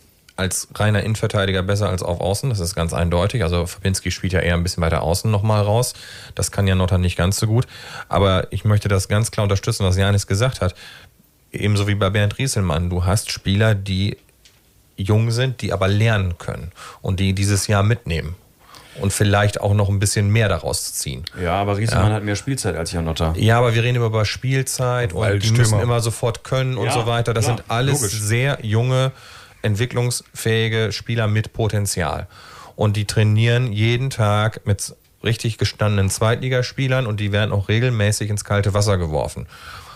als reiner Innenverteidiger besser als auf Außen, das ist ganz eindeutig. Also Fabinski spielt ja eher ein bisschen weiter außen nochmal raus. Das kann Janotta nicht ganz so gut. Aber ich möchte das ganz klar unterstützen, was Janis gesagt hat. Ebenso wie bei Bernd Rieselmann. Du hast Spieler, die jung sind, die aber lernen können und die dieses Jahr mitnehmen und vielleicht auch noch ein bisschen mehr daraus ziehen. Ja, aber Rieselmann hat mehr Spielzeit als Janotta. Ja, aber wir reden immer über Spielzeit und die müssen immer sofort können und so weiter. Das sind alles sehr junge, entwicklungsfähige Spieler mit Potenzial. Und die trainieren jeden Tag mit richtig gestandenen Zweitligaspielern und die werden auch regelmäßig ins kalte Wasser geworfen.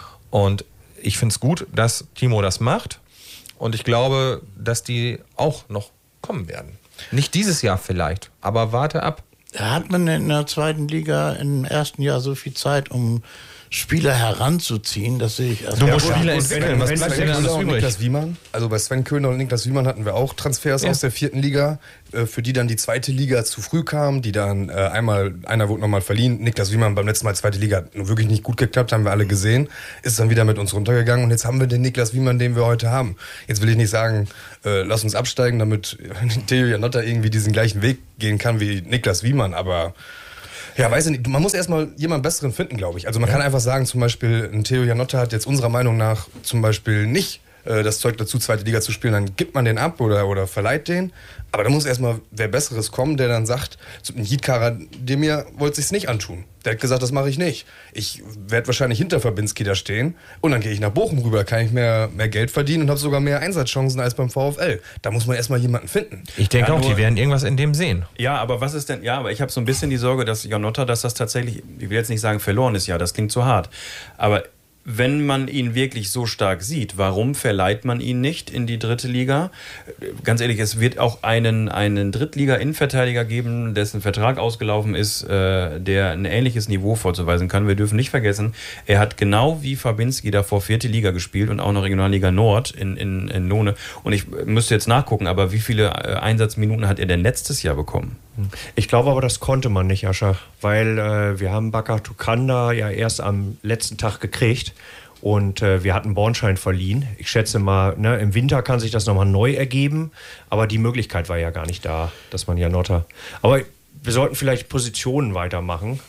Und ich finde es gut, dass Timo das macht und ich glaube, dass die auch noch kommen werden. Nicht dieses Jahr vielleicht, aber warte ab. Hat man in der zweiten Liga im ersten Jahr so viel Zeit, um Spieler heranzuziehen, das sehe ich erst. Du musst Spieler entwickeln. Was bleibt denn alles übrig? Niklas Wiemann. Also bei Sven Köhner und Niklas Wiemann hatten wir auch Transfers aus der 4. Liga, für die dann die 2. Liga zu früh kam, die dann einer wurde nochmal verliehen. Niklas Wiemann beim letzten Mal 2. Liga hat nur wirklich nicht gut geklappt, haben wir alle gesehen, ist dann wieder mit uns runtergegangen und jetzt haben wir den Niklas Wiemann, den wir heute haben. Jetzt will ich nicht sagen, lass uns absteigen, damit Theo Janotta irgendwie diesen gleichen Weg gehen kann wie Niklas Wiemann, aber ja, weiß ich nicht. Man muss erstmal jemanden Besseren finden, glaube ich. Also man kann einfach sagen, zum Beispiel, ein Theo Janotta hat jetzt unserer Meinung nach zum Beispiel nicht das Zeug dazu, 2. Liga zu spielen, dann gibt man den ab oder verleiht den. Aber da muss erstmal wer Besseres kommen, der dann sagt, so ein Yiğit Demir wollte sich's nicht antun. Der hat gesagt, das mache ich nicht. Ich werde wahrscheinlich hinter Fabinski da stehen und dann gehe ich nach Bochum rüber, kann ich mehr Geld verdienen und habe sogar mehr Einsatzchancen als beim VfL. Da muss man erstmal jemanden finden. Ich denke auch, die werden irgendwas in dem sehen. Ja, aber was ist denn, aber ich habe so ein bisschen die Sorge, dass Janotta, dass das tatsächlich, ich will jetzt nicht sagen verloren ist, das klingt zu hart, aber wenn man ihn wirklich so stark sieht, warum verleiht man ihn nicht in die 3. Liga? Ganz ehrlich, es wird auch einen Drittliga-Innenverteidiger geben, dessen Vertrag ausgelaufen ist, der ein ähnliches Niveau vorzuweisen kann. Wir dürfen nicht vergessen, er hat genau wie Fabinski davor 4. Liga gespielt und auch noch Regionalliga Nord in Lohne. Und ich müsste jetzt nachgucken, aber wie viele Einsatzminuten hat er denn letztes Jahr bekommen? Ich glaube aber, das konnte man nicht, Ascha, weil wir haben Bakar Tukanda ja erst am letzten Tag gekriegt und wir hatten Bornschein verliehen. Ich schätze mal, im Winter kann sich das nochmal neu ergeben, aber die Möglichkeit war ja gar nicht da, dass man Janotta... Aber wir sollten vielleicht Positionen weitermachen.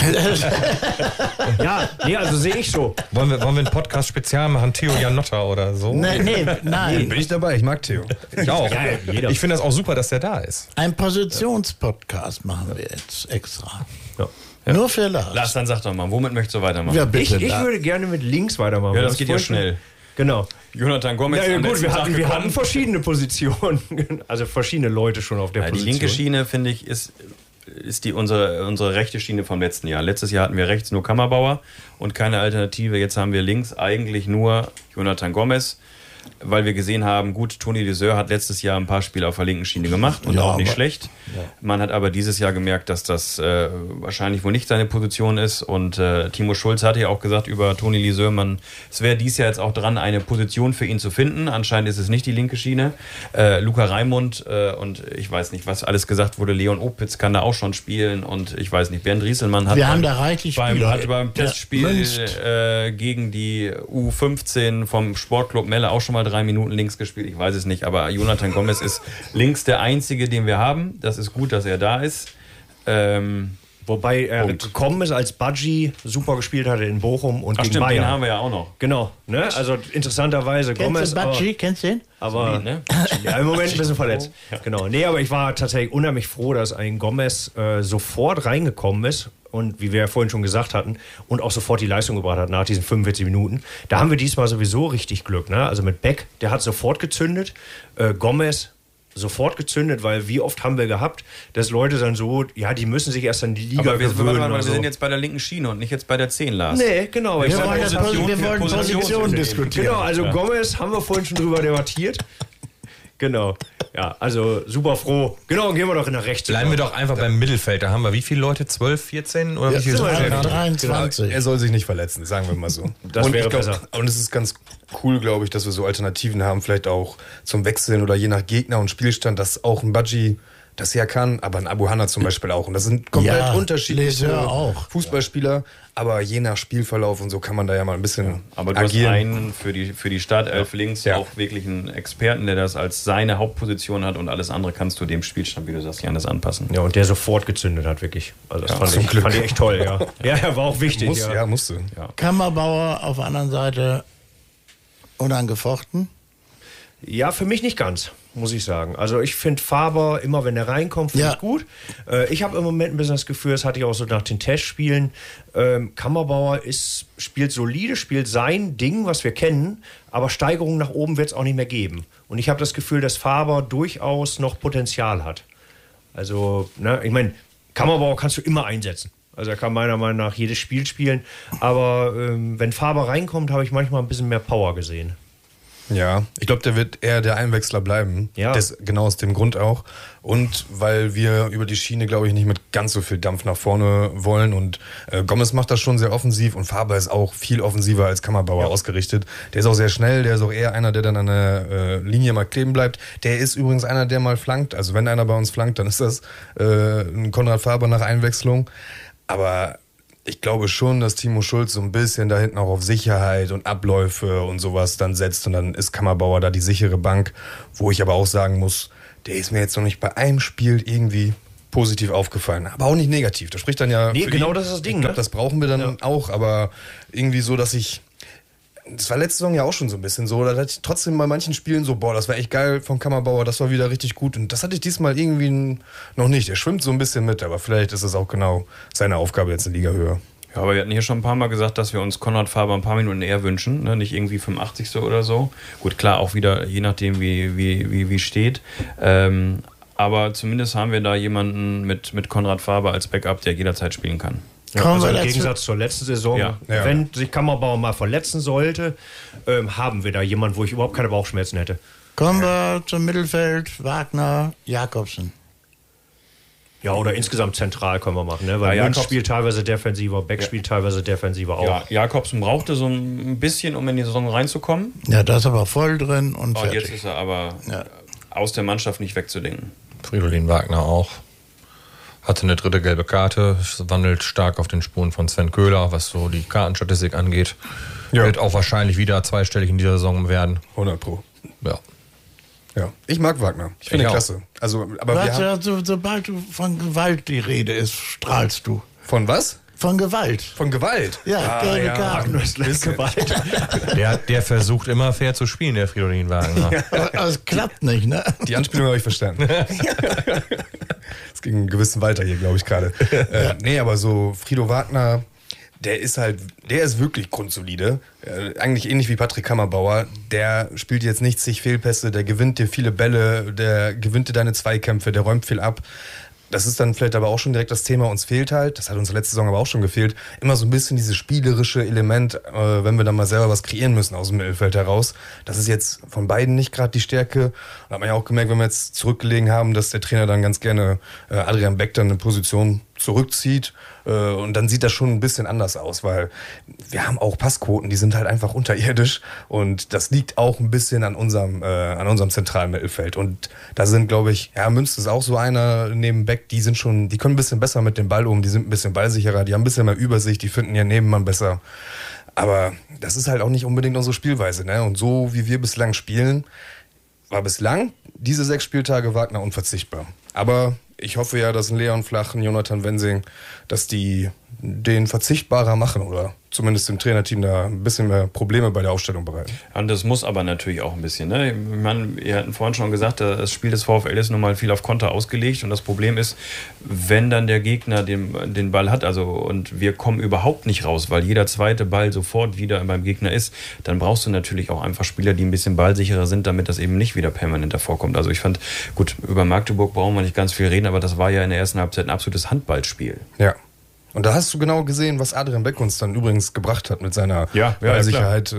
Ja, also sehe ich so. Wollen wir einen Podcast-Spezial machen, Theo Janotta oder so? Nein. Bin ich dabei, ich mag Theo. Ich auch. Ja, ich finde das auch super, dass der da ist. Ein Positionspodcast machen wir jetzt extra. Ja. Nur für Lars. Lars, dann sag doch mal, womit möchtest du weitermachen? Ja, bitte. Ich würde gerne mit links weitermachen. Ja, das geht ja schnell. Genau. Jonathan Gomez. Ja, am gut, letzten Tag wir hatten gekommen. verschiedene Positionen, also verschiedene Leute schon auf der Die Position. linke Schiene, finde ich, ist unsere rechte Schiene vom letzten Jahr. Letztes Jahr hatten wir rechts nur Kammerbauer und keine Alternative. Jetzt haben wir links eigentlich nur Jonathan Gomez, weil wir gesehen haben, gut, Toni Liseur hat letztes Jahr ein paar Spiele auf der linken Schiene gemacht und auch nicht schlecht. Ja. Man hat aber dieses Jahr gemerkt, dass das wahrscheinlich wohl nicht seine Position ist und Timo Schulz hatte ja auch gesagt über Toni Liseur, es wäre dieses Jahr jetzt auch dran, eine Position für ihn zu finden. Anscheinend ist es nicht die linke Schiene. Luca Raimund und ich weiß nicht, was alles gesagt wurde, Leon Opitz kann da auch schon spielen und ich weiß nicht, Bernd Rieselmann hat beim Testspiel gegen die U15 vom Sportclub Melle auch schon mal 3 Minuten links gespielt, ich weiß es nicht, aber Jonathan Gomez ist links der einzige, den wir haben. Das ist gut, dass er da ist. Wobei er gekommen ist, als Badji super gespielt hatte in Bochum und gegen stimmt, Bayern. Den haben wir ja auch noch. Genau, ne? Also interessanterweise Gomez. Kennst du den? Aber ne? ja, im Moment ein bisschen verletzt. Ja. Genau. Nee, aber ich war tatsächlich unheimlich froh, dass ein Gomez sofort reingekommen ist und wie wir ja vorhin schon gesagt hatten und auch sofort die Leistung gebracht hat nach diesen 45 Minuten. Da haben wir diesmal sowieso richtig Glück. Ne? Also mit Beck, der hat sofort gezündet. Gomez sofort gezündet, weil wie oft haben wir gehabt, dass Leute dann so, ja, die müssen sich erst an die Liga gewöhnen. Wir sind jetzt bei der linken Schiene und nicht jetzt bei der 10, Lars. Nee, genau. Wir wollen Position diskutieren. Genau, also Gomez haben wir vorhin schon drüber debattiert. Genau. Ja, also super froh. Genau, gehen wir doch in der Rechte. Bleiben wir doch einfach beim Mittelfeld. Da haben wir wie viele Leute? 12, 14? Oder wie viele sind wir? 23. Er soll sich nicht verletzen, sagen wir mal so. Das wäre besser. Und es ist ganz cool, glaube ich, dass wir so Alternativen haben, vielleicht auch zum Wechseln oder je nach Gegner und Spielstand, dass auch ein Badji das ja kann, aber ein Abu Hanna zum Beispiel auch. Und das sind komplett unterschiedliche Fußballspieler, aber je nach Spielverlauf und so kann man da ja mal ein bisschen aber du agieren. hast einen für die Startelf links auch wirklich einen Experten, der das als seine Hauptposition hat und alles andere kannst du dem Spielstand, wie du sagst, Janis, anpassen. Ja, und der sofort gezündet hat, wirklich. Also das fand ich echt toll, ja. Ja, war auch wichtig. Musste. Ja. Kammerbauer auf der anderen Seite unangefochten? Ja, für mich nicht ganz, muss ich sagen. Also ich finde Faber, immer wenn er reinkommt, finde ich gut. Ich habe im Moment ein bisschen das Gefühl, das hatte ich auch so nach den Testspielen, Kammerbauer spielt solide, spielt sein Ding, was wir kennen, aber Steigerungen nach oben wird es auch nicht mehr geben. Und ich habe das Gefühl, dass Faber durchaus noch Potenzial hat. Also, ich meine, Kammerbauer kannst du immer einsetzen. Also er kann meiner Meinung nach jedes Spiel spielen. Aber wenn Faber reinkommt, habe ich manchmal ein bisschen mehr Power gesehen. Ja, ich glaube, der wird eher der Einwechsler bleiben. Ja. Genau aus dem Grund auch. Und weil wir über die Schiene, glaube ich, nicht mit ganz so viel Dampf nach vorne wollen. Und Gomez macht das schon sehr offensiv und Faber ist auch viel offensiver als Kammerbauer ausgerichtet. Der ist auch sehr schnell, der ist auch eher einer, der dann an der Linie mal kleben bleibt. Der ist übrigens einer, der mal flankt. Also wenn einer bei uns flankt, dann ist das ein Konrad Faber nach Einwechslung. Aber ich glaube schon, dass Timo Schulz so ein bisschen da hinten auch auf Sicherheit und Abläufe und sowas dann setzt und dann ist Kammerbauer da die sichere Bank, wo ich aber auch sagen muss, der ist mir jetzt noch nicht bei einem Spiel irgendwie positiv aufgefallen, aber auch nicht negativ. Das spricht dann ja Nee, für genau ihn. das ist das Ding. Ich glaube, Ne? das brauchen wir dann auch, aber irgendwie so, dass das war letzte Saison ja auch schon so ein bisschen so, da hatte ich trotzdem bei manchen Spielen so, boah, das war echt geil vom Kammerbauer, das war wieder richtig gut und das hatte ich diesmal irgendwie noch nicht. Er schwimmt so ein bisschen mit, aber vielleicht ist es auch genau seine Aufgabe jetzt in Liga-Höhe. Ja, aber wir hatten hier schon ein paar Mal gesagt, dass wir uns Konrad Faber ein paar Minuten eher wünschen, ne? Nicht irgendwie 85. oder so. Gut, klar, auch wieder je nachdem, wie steht. Aber zumindest haben wir da jemanden mit Konrad Faber als Backup, der jederzeit spielen kann. Ja, also im Gegensatz zur letzten Saison, Ja. wenn sich Kammerbauer mal verletzen sollte, haben wir da jemanden, wo ich überhaupt keine Bauchschmerzen hätte. Kommen wir zum Mittelfeld, Wagner, Jakobsen. Ja, oder insgesamt zentral können wir machen, ne? Weil Münz spielt teilweise defensiver, Beck spielt teilweise defensiver auch. Ja, Jakobsen brauchte so ein bisschen, um in die Saison reinzukommen. Ja, da ist aber voll drin und Und fertig. jetzt ist er aber aus der Mannschaft nicht wegzudenken. Fridolin Wagner auch. Hatte eine dritte gelbe Karte, wandelt stark auf den Spuren von Sven Köhler, was so die Kartenstatistik angeht. Ja. Wird auch wahrscheinlich wieder zweistellig in dieser Saison werden. 100%. Ja. Ja, ich mag Wagner. Ich finde ihn auch. klasse. Also, aber wir haben, Sobald du von Gewalt die Rede ist, strahlst du. von was? Von Gewalt. Von Gewalt. Ja, gelbe Karten. Der versucht immer fair zu spielen, der Fridolin Wagner. Aber es klappt nicht, ne? Die Anspielung habe ich verstanden. Es ging einen gewissen Walter hier, glaube ich, gerade. Nee, aber so Frido Wagner, der ist wirklich grundsolide. Eigentlich ähnlich wie Patrick Kammerbauer. Der spielt jetzt nicht zig Fehlpässe, der gewinnt dir viele Bälle, der gewinnt dir deine Zweikämpfe, der räumt viel ab. Das ist dann vielleicht aber auch schon direkt das Thema, uns fehlt halt, das hat uns letzte Saison aber auch schon gefehlt, immer so ein bisschen dieses spielerische Element, wenn wir dann mal selber was kreieren müssen aus dem Mittelfeld heraus. Das ist jetzt von beiden nicht gerade die Stärke. Da hat man ja auch gemerkt, wenn wir jetzt zurückgelegen haben, dass der Trainer dann ganz gerne Adrian Beck dann eine Position zurückzieht. Und dann sieht das schon ein bisschen anders aus, weil wir haben auch Passquoten, die sind halt einfach unterirdisch. Und das liegt auch ein bisschen an unserem zentralen Mittelfeld. Und da sind, glaube ich, Münz ist auch so einer neben Beck, die können ein bisschen besser mit dem Ball um, die sind ein bisschen ballsicherer, die haben ein bisschen mehr Übersicht, die finden ihren Nebenmann besser. Aber das ist halt auch nicht unbedingt unsere Spielweise, ne? Und so wie wir bislang spielen, war bislang diese 6 Spieltage Wagner unverzichtbar. Aber ich hoffe ja, dass ein Leon Flach, ein Jonathan Wensing, dass die den verzichtbarer machen oder zumindest dem Trainerteam da ein bisschen mehr Probleme bei der Aufstellung bereiten. Und das muss aber natürlich auch ein bisschen. Ne? Ich meine, ihr hatten vorhin schon gesagt, das Spiel des VfL ist nun mal viel auf Konter ausgelegt und das Problem ist, wenn dann der Gegner den Ball hat, und wir kommen überhaupt nicht raus, weil jeder zweite Ball sofort wieder beim Gegner ist, dann brauchst du natürlich auch einfach Spieler, die ein bisschen ballsicherer sind, damit das eben nicht wieder permanent vorkommt. Also ich fand, gut, über Magdeburg brauchen wir nicht ganz viel reden, aber das war ja in der ersten Halbzeit ein absolutes Handballspiel. Ja. Und da hast du genau gesehen, was Adrian Beck uns dann übrigens gebracht hat mit seiner Ballsicherheit.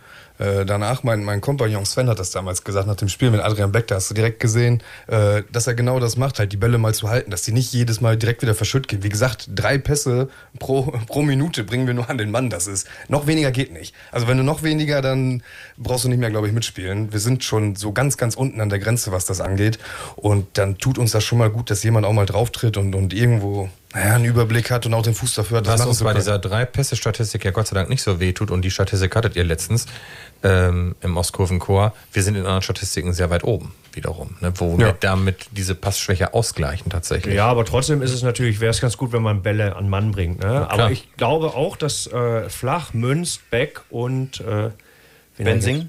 Danach, mein Kompagnon Sven hat das damals gesagt, nach dem Spiel mit Adrian Beck, da hast du direkt gesehen, dass er genau das macht, halt die Bälle mal zu halten, dass die nicht jedes Mal direkt wieder verschütt gehen. Wie gesagt, 3 Pässe pro Minute bringen wir nur an den Mann, das ist, noch weniger geht nicht. Also wenn du noch weniger, dann brauchst du nicht mehr, glaube ich, mitspielen. Wir sind schon so ganz, ganz unten an der Grenze, was das angeht und dann tut uns das schon mal gut, dass jemand auch mal drauftritt und irgendwo einen Überblick hat und auch den Fuß dafür hat. Was uns bei dieser 3-Pässe-Statistik ja Gott sei Dank nicht so wehtut und die Statistik hattet ihr letztens im Ostkurvenchor, wir sind in anderen Statistiken sehr weit oben wiederum, ne, wo wir damit diese Passschwäche ausgleichen tatsächlich. Ja, aber trotzdem ist es natürlich, wäre es ganz gut, wenn man Bälle an Mann bringt. Ne? Ja, aber ich glaube auch, dass Flach, Münz, Beck und Wensing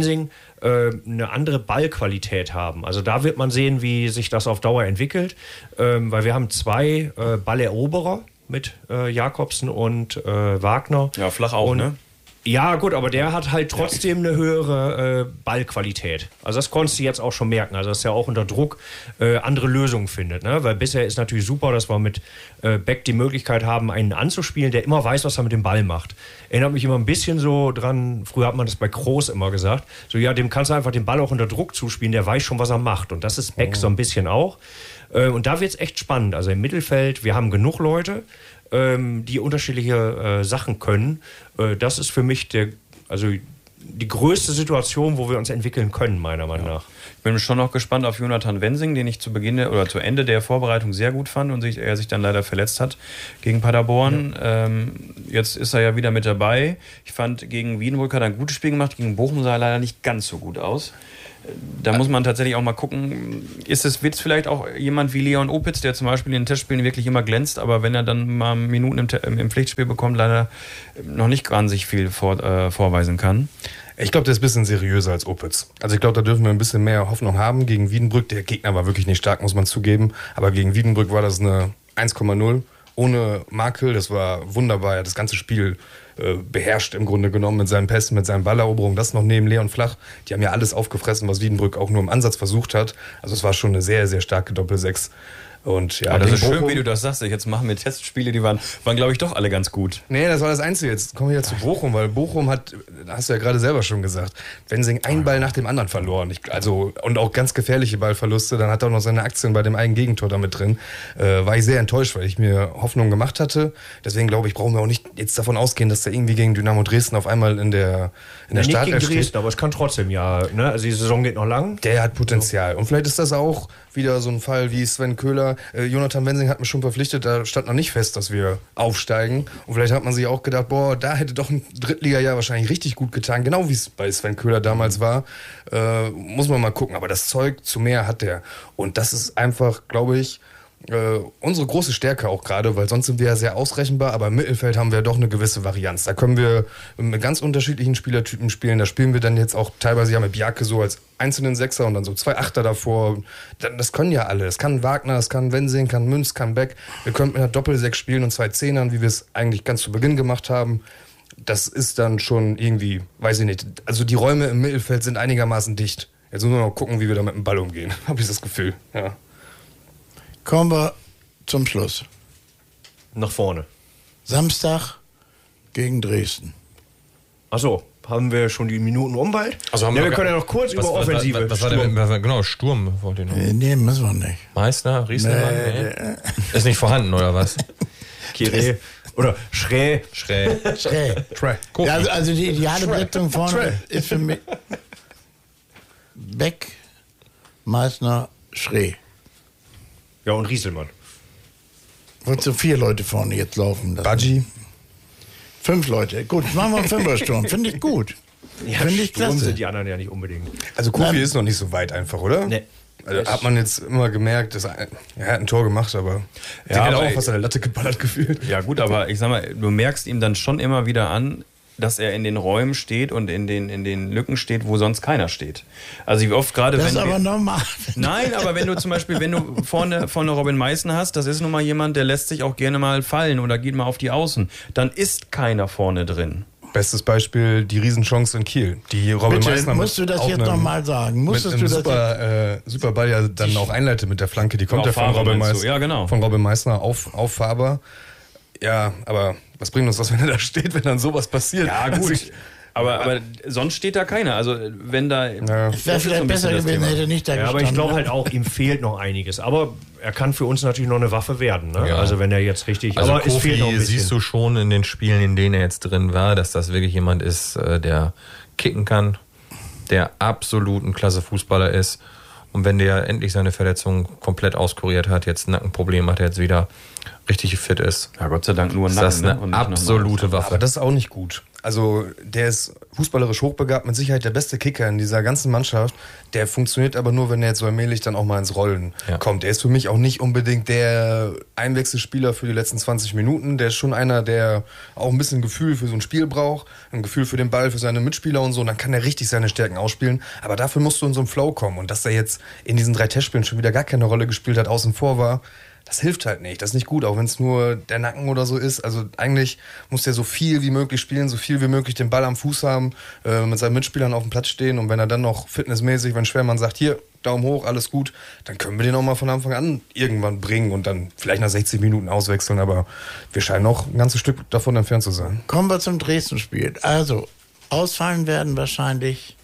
eine andere Ballqualität haben. Also da wird man sehen, wie sich das auf Dauer entwickelt, weil wir haben 2 Balleroberer mit Jakobsen und Wagner. Ja, Flach auch, ne? Ja, gut, aber der hat halt trotzdem eine höhere Ballqualität. Also das konntest du jetzt auch schon merken. Also dass er auch unter Druck andere Lösungen findet. Ne? Weil bisher ist natürlich super, dass wir mit Beck die Möglichkeit haben, einen anzuspielen, der immer weiß, was er mit dem Ball macht. Erinnert mich immer ein bisschen so dran, früher hat man das bei Kroos immer gesagt, so ja, dem kannst du einfach den Ball auch unter Druck zuspielen, der weiß schon, was er macht. Und das ist Beck so ein bisschen auch. Und da wird es echt spannend. Also im Mittelfeld, wir haben genug Leute, die unterschiedliche Sachen können. Das ist für mich die größte Situation, wo wir uns entwickeln können, meiner Meinung nach. Ich bin schon noch gespannt auf Jonathan Wensing, den ich zu Ende der Vorbereitung sehr gut fand und er sich dann leider verletzt hat gegen Paderborn. Ja. Jetzt ist er ja wieder mit dabei. Ich fand, gegen Wiedenbrück hat er ein gutes Spiel gemacht, gegen Bochum sah er leider nicht ganz so gut aus. Da muss man tatsächlich auch mal gucken, wird es vielleicht auch jemand wie Leon Opitz, der zum Beispiel in den Testspielen wirklich immer glänzt, aber wenn er dann mal Minuten im Pflichtspiel bekommt, leider noch nicht ganz sich viel vorweisen kann. Ich glaube, der ist ein bisschen seriöser als Opitz. Also ich glaube, da dürfen wir ein bisschen mehr Hoffnung haben gegen Wiedenbrück. Der Gegner war wirklich nicht stark, muss man zugeben, aber gegen Wiedenbrück war das eine 1,0 ohne Makel. Das war wunderbar. Er hat das ganze Spiel beherrscht im Grunde genommen mit seinen Pässen, mit seinen Balleroberungen. Das noch neben Leon Flach. Die haben ja alles aufgefressen, was Wiedenbrück auch nur im Ansatz versucht hat. Also es war schon eine sehr, sehr starke Doppel-6. Und ja, das ist schön, wie du das sagst. Jetzt machen wir Testspiele, die waren glaube ich, doch alle ganz gut. Nee, das war das Einzige. Jetzt kommen wir wieder zu Bochum, weil Bochum hat, hast du ja gerade selber schon gesagt, Wensing einen Ball nach dem anderen verloren. Und auch ganz gefährliche Ballverluste. Dann hat er auch noch seine Aktien bei dem einen Gegentor damit drin. War ich sehr enttäuscht, weil ich mir Hoffnung gemacht hatte. Deswegen glaube ich, brauchen wir auch nicht jetzt davon ausgehen, dass der irgendwie gegen Dynamo Dresden auf einmal in der Startelf steht. Nicht gegen Dresden, aber es kann trotzdem ja. Ne? Also die Saison geht noch lang. Der hat Potenzial. Und vielleicht ist das auch wieder so ein Fall wie Sven Köhler. Jonathan Wensing hat mich schon verpflichtet, da stand noch nicht fest, dass wir aufsteigen. Und vielleicht hat man sich auch gedacht, da hätte doch ein Drittliga-Jahr wahrscheinlich richtig gut getan, genau wie es bei Sven Köhler damals war. Muss man mal gucken, aber das Zeug zu mehr hat der. Und das ist einfach, glaube ich, unsere große Stärke auch gerade, weil sonst sind wir ja sehr ausrechenbar, aber im Mittelfeld haben wir doch eine gewisse Varianz. Da können wir mit ganz unterschiedlichen Spielertypen spielen. Da spielen wir dann jetzt auch teilweise ja mit Bjarke so als einzelnen Sechser und dann so 2 Achter davor. Das können ja alle. Es kann Wagner, es kann Wensing, kann Münz, kann Beck. Wir können mit einer Doppel-6 spielen und 2 Zehnern, wie wir es eigentlich ganz zu Beginn gemacht haben. Das ist dann schon irgendwie, weiß ich nicht. Also die Räume im Mittelfeld sind einigermaßen dicht. Jetzt müssen wir noch gucken, wie wir da mit dem Ball umgehen. Habe ich das Gefühl, ja. Kommen wir zum Schluss. Nach vorne. Samstag gegen Dresden. Achso, haben wir schon die Minuten um bald? Also wir können ja noch kurz über Offensive. Was war denn, genau, Sturm wollte ich noch. Nee, müssen wir nicht. Meißner, Riesenmann? Nee. Ist nicht vorhanden, oder was? Kiré. Oder Schrä. Ja, also die ideale Besetzung vorne ist für mich Beck, Meißner, Schrä. Ja, und Rieselmann. Wolltest du 4 Leute vorne jetzt laufen lassen? Badji. 5 Leute. Gut, machen wir einen 5er-Sturm. Finde ich gut. Ja, finde ich Sturm klasse. sind die anderen ja nicht unbedingt. Also Kofi ist noch nicht so weit einfach, oder? Nee. Also hat man jetzt immer gemerkt, er hat ein Tor gemacht, aber der hat auch fast an der Latte geballert gefühlt. Ja gut, aber ich sag mal, du merkst ihm dann schon immer wieder an, dass er in den Räumen steht und in den Lücken steht, wo sonst keiner steht. Also wie oft gerade das ist aber normal. Nein, aber wenn du zum Beispiel, wenn du vorne Robin Meißner hast, das ist nun mal jemand, der lässt sich auch gerne mal fallen oder geht mal auf die Außen, dann ist keiner vorne drin. Bestes Beispiel, die Riesenchance in Kiel. Die Robin Meißner musst du das jetzt nochmal sagen? Musstest du das super Ball ja dann auch einleitet mit der Flanke. Die kommt ja von Robin Meißner. Ja, genau. Von Robin Meißner auf Faber. Ja, aber was bringt uns das, wenn er da steht, wenn dann sowas passiert? Ja, gut. Also aber sonst steht da keiner. Also wenn da... Ja. Es wäre vielleicht besser gewesen, hätte nicht da gestanden. Aber ich glaube halt auch, ihm fehlt noch einiges. Aber er kann für uns natürlich noch eine Waffe werden. Ne? Ja. Also wenn er jetzt richtig... Also aber Kofi, es fehlt noch ein bisschen. Siehst du schon in den Spielen, in denen er jetzt drin war, dass das wirklich jemand ist, der kicken kann, der absolut ein klasse Fußballer ist. Und wenn der endlich seine Verletzung komplett auskuriert hat, jetzt ein Nackenproblem hat, er jetzt wieder richtig fit ist. Ja, Gott sei Dank nur ein Nacken. Das ist eine absolute Waffe. Aber das ist auch nicht gut. Also der ist fußballerisch hochbegabt, mit Sicherheit der beste Kicker in dieser ganzen Mannschaft. Der funktioniert aber nur, wenn er jetzt so allmählich dann auch mal ins Rollen kommt. Er ist für mich auch nicht unbedingt der Einwechselspieler für die letzten 20 Minuten. Der ist schon einer, der auch ein bisschen Gefühl für so ein Spiel braucht, ein Gefühl für den Ball, für seine Mitspieler und so. Und dann kann er richtig seine Stärken ausspielen. Aber dafür musst du in so einen Flow kommen. Und dass er jetzt in diesen 3 Testspielen schon wieder gar keine Rolle gespielt hat, außen vor war, das hilft halt nicht. Das ist nicht gut, auch wenn es nur der Nacken oder so ist. Also eigentlich muss der so viel wie möglich spielen, so viel wie möglich den Ball am Fuß haben, mit seinen Mitspielern auf dem Platz stehen. Und wenn er dann noch fitnessmäßig, wenn Schwermann sagt, hier, Daumen hoch, alles gut, dann können wir den auch mal von Anfang an irgendwann bringen und dann vielleicht nach 60 Minuten auswechseln. Aber wir scheinen noch ein ganzes Stück davon entfernt zu sein. Kommen wir zum Dresden-Spiel. Also, ausfallen werden wahrscheinlich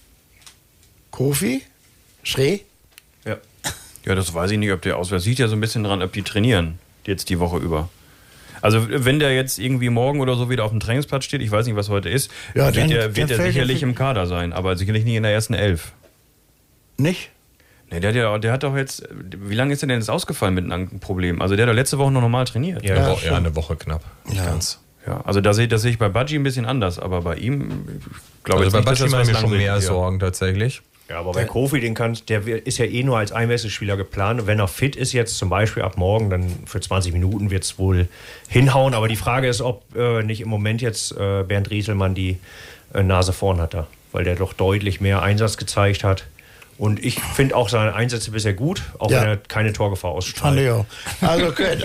Kofi, Schree. Ja. Ja, das weiß ich nicht, ob der auswählt. Sieht ja so ein bisschen dran, ob die trainieren jetzt die Woche über. Also wenn der jetzt irgendwie morgen oder so wieder auf dem Trainingsplatz steht, ich weiß nicht, was heute ist, ja, wird der sicherlich im Kader sein, aber sicherlich nicht in der ersten 11. Nicht? Nee, der hat doch jetzt, wie lange ist der denn jetzt ausgefallen mit einem Problem? Also der hat doch letzte Woche noch normal trainiert. Ja, eine Woche knapp. Nicht ganz. Ja, also das sehe ich bei Budgie ein bisschen anders, aber bei ihm glaube ich, also bei Budgie mache ich mir schon mehr Sorgen tatsächlich. Ja, aber bei Kofi, der ist ja nur als Einwechselspieler geplant. Und wenn er fit ist jetzt zum Beispiel ab morgen, dann für 20 Minuten wird es wohl hinhauen. Aber die Frage ist, ob nicht im Moment jetzt Bernd Rieselmann die Nase vorn hat da. Weil der doch deutlich mehr Einsatz gezeigt hat. Und ich finde auch seine Einsätze bisher gut, auch wenn er keine Torgefahr ausstrahlt. Fand ich auch. Also, okay,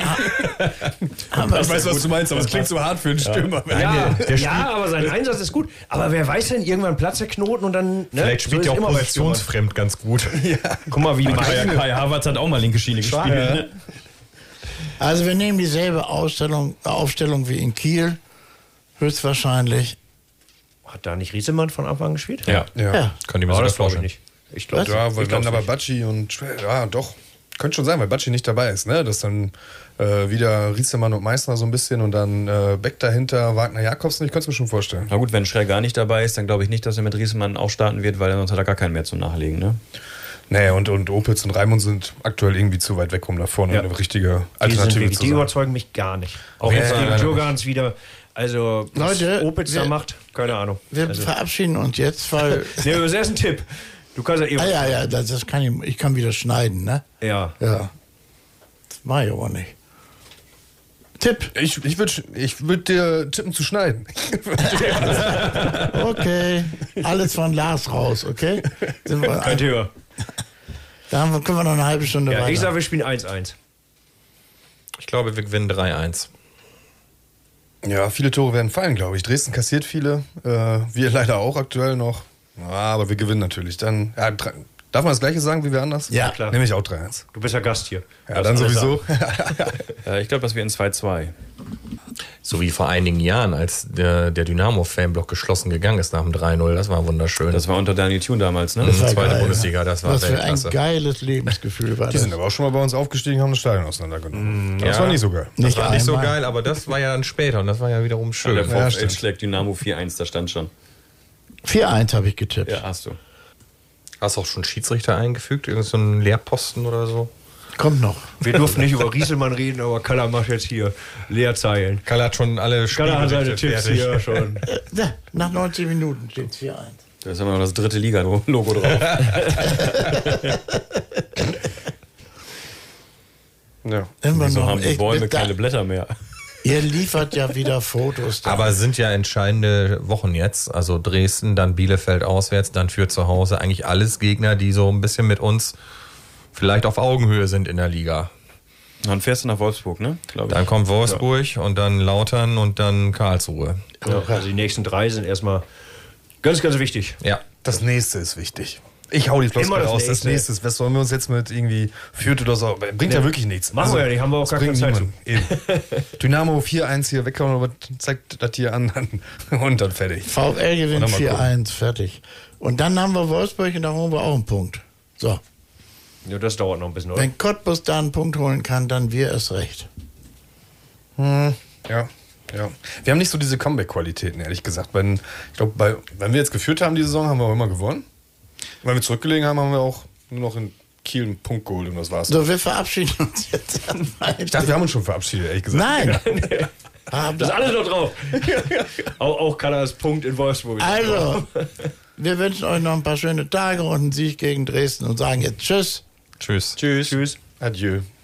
ich weiß, was du meinst, aber es klingt so hart für einen Stürmer. Ja, aber sein Einsatz ist gut. Aber wer weiß denn, irgendwann platzt der Knoten und dann... Ne? Vielleicht spielt er auch positionsfremd ganz gut. Ja. Guck mal, wie Kai Havertz hat auch mal linke Schiene gespielt. Ne? Also wir nehmen dieselbe Aufstellung wie in Kiel, höchstwahrscheinlich. Hat da nicht Riesemann von Anfang an gespielt? Ja. Kann ich mir sogar vorstellen. Nicht. Ich glaube, ja, weil dann aber Budgie und ja, doch. Könnte schon sein, weil Budgie nicht dabei ist, ne? Dass dann wieder Riesemann und Meissner so ein bisschen und dann Beck dahinter, Wagner Jakobsen, ich könnte es mir schon vorstellen. Na gut, wenn Schrell gar nicht dabei ist, dann glaube ich nicht, dass er mit Riesemann auch starten wird, weil sonst hat er gar keinen mehr zum Nachlegen, ne? Nee, und Opitz und Raimund sind aktuell irgendwie zu weit weg, um da vorne eine richtige Alternative zu sein. Die überzeugen mich gar nicht. Auch jetzt gegen Djurgans wieder. Also, was Leute, Opitz da macht, keine Ahnung. Wir verabschieden uns jetzt, weil... Nee, das ist ein Tipp. Du kannst ja ja, das kann ich kann wieder schneiden, ne? Ja. Das mach ich aber nicht. Tipp. Ich würd dir tippen zu schneiden. Okay. Alles von Lars raus, okay? Könnt ihr. Dann können wir noch eine halbe Stunde weiter. Ich sage, wir spielen 1-1. Ich glaube, wir gewinnen 3-1. Ja, viele Tore werden fallen, glaube ich. Dresden kassiert viele. Wir leider auch aktuell noch. Ja, aber wir gewinnen natürlich. Dann darf man das Gleiche sagen wie wir anders? Ja, klar. Nämlich auch 3-1. Du bist ja Gast hier. Ja, dann sowieso. Ich glaube, das wird ein 2-2. So wie vor einigen Jahren, als der Dynamo-Fanblock geschlossen gegangen ist nach dem 3-0. Das war wunderschön. Das war unter Daniel Thune damals, ne? Das war Zweite geil, Bundesliga, das war Was für ein Weltklasse. geiles Lebensgefühl war Die das. sind aber auch schon mal bei uns aufgestiegen, haben das Stadion auseinandergenommen. Das ja. war nicht so geil. Das war nicht so einmal. geil, aber das war ja dann später und das war ja wiederum schön. Der VfL stimmt. schlägt Dynamo 4-1, da stand schon. 4-1 habe ich getippt. Ja, hast du. Hast du auch schon Schiedsrichter eingefügt? Irgend so einen Lehrposten oder so? Kommt noch. Wir durften nicht über Rieselmann reden, aber Kaller macht jetzt hier Leerzeilen. Kalle hat schon alle Kaller hat seine Tipps fertig. hier schon. Nach 90 Minuten steht es 4-1. Da ist immer noch das dritte Liga-Logo drauf. Ja. Immer Wieso noch. haben die Bäume Da- keine Blätter mehr? Ihr liefert ja wieder Fotos. Da. Aber es sind ja entscheidende Wochen jetzt. Also Dresden, dann Bielefeld auswärts, dann für zu Hause. Eigentlich alles Gegner, die so ein bisschen mit uns vielleicht auf Augenhöhe sind in der Liga. Dann fährst du nach Wolfsburg, ne? Glaub ich. Dann kommt Wolfsburg und dann Lautern und dann Karlsruhe. Ja, also die nächsten 3 sind erstmal ganz, ganz wichtig. Ja. Das nächste ist wichtig. Ich hau die Floskel Immer das raus. Nächste. Das nächste ist, was sollen wir uns jetzt mit irgendwie Fürth oder so? Bringt ja wirklich nichts. Machen wir ja nicht, haben wir auch gar keine bringt Zeit niemand. Eben. Dynamo 4-1 hier weghauen, aber zeigt das hier an und dann fertig. VfL gewinnt Und dann mal 4-1, fertig. Und dann haben wir Wolfsburg und da holen wir auch einen Punkt. So. Ja, das dauert noch ein bisschen, oder? Wenn Cottbus da einen Punkt holen kann, dann wir erst recht. Ja. Wir haben nicht so diese Comeback-Qualitäten, ehrlich gesagt. Wenn wir jetzt geführt haben die Saison, haben wir auch immer gewonnen. Und wenn wir zurückgelegen haben, haben wir auch nur noch in Kiel einen Punkt geholt und das war's. So, wir verabschieden uns jetzt. Ich dachte, wir haben uns schon verabschiedet, ehrlich gesagt. Nein. Das ist alles noch drauf. auch Kallers Punkt in Wolfsburg. Also, wir wünschen euch noch ein paar schöne Tage und einen Sieg gegen Dresden und sagen jetzt Tschüss. Tschüss. Tschüss. Adieu.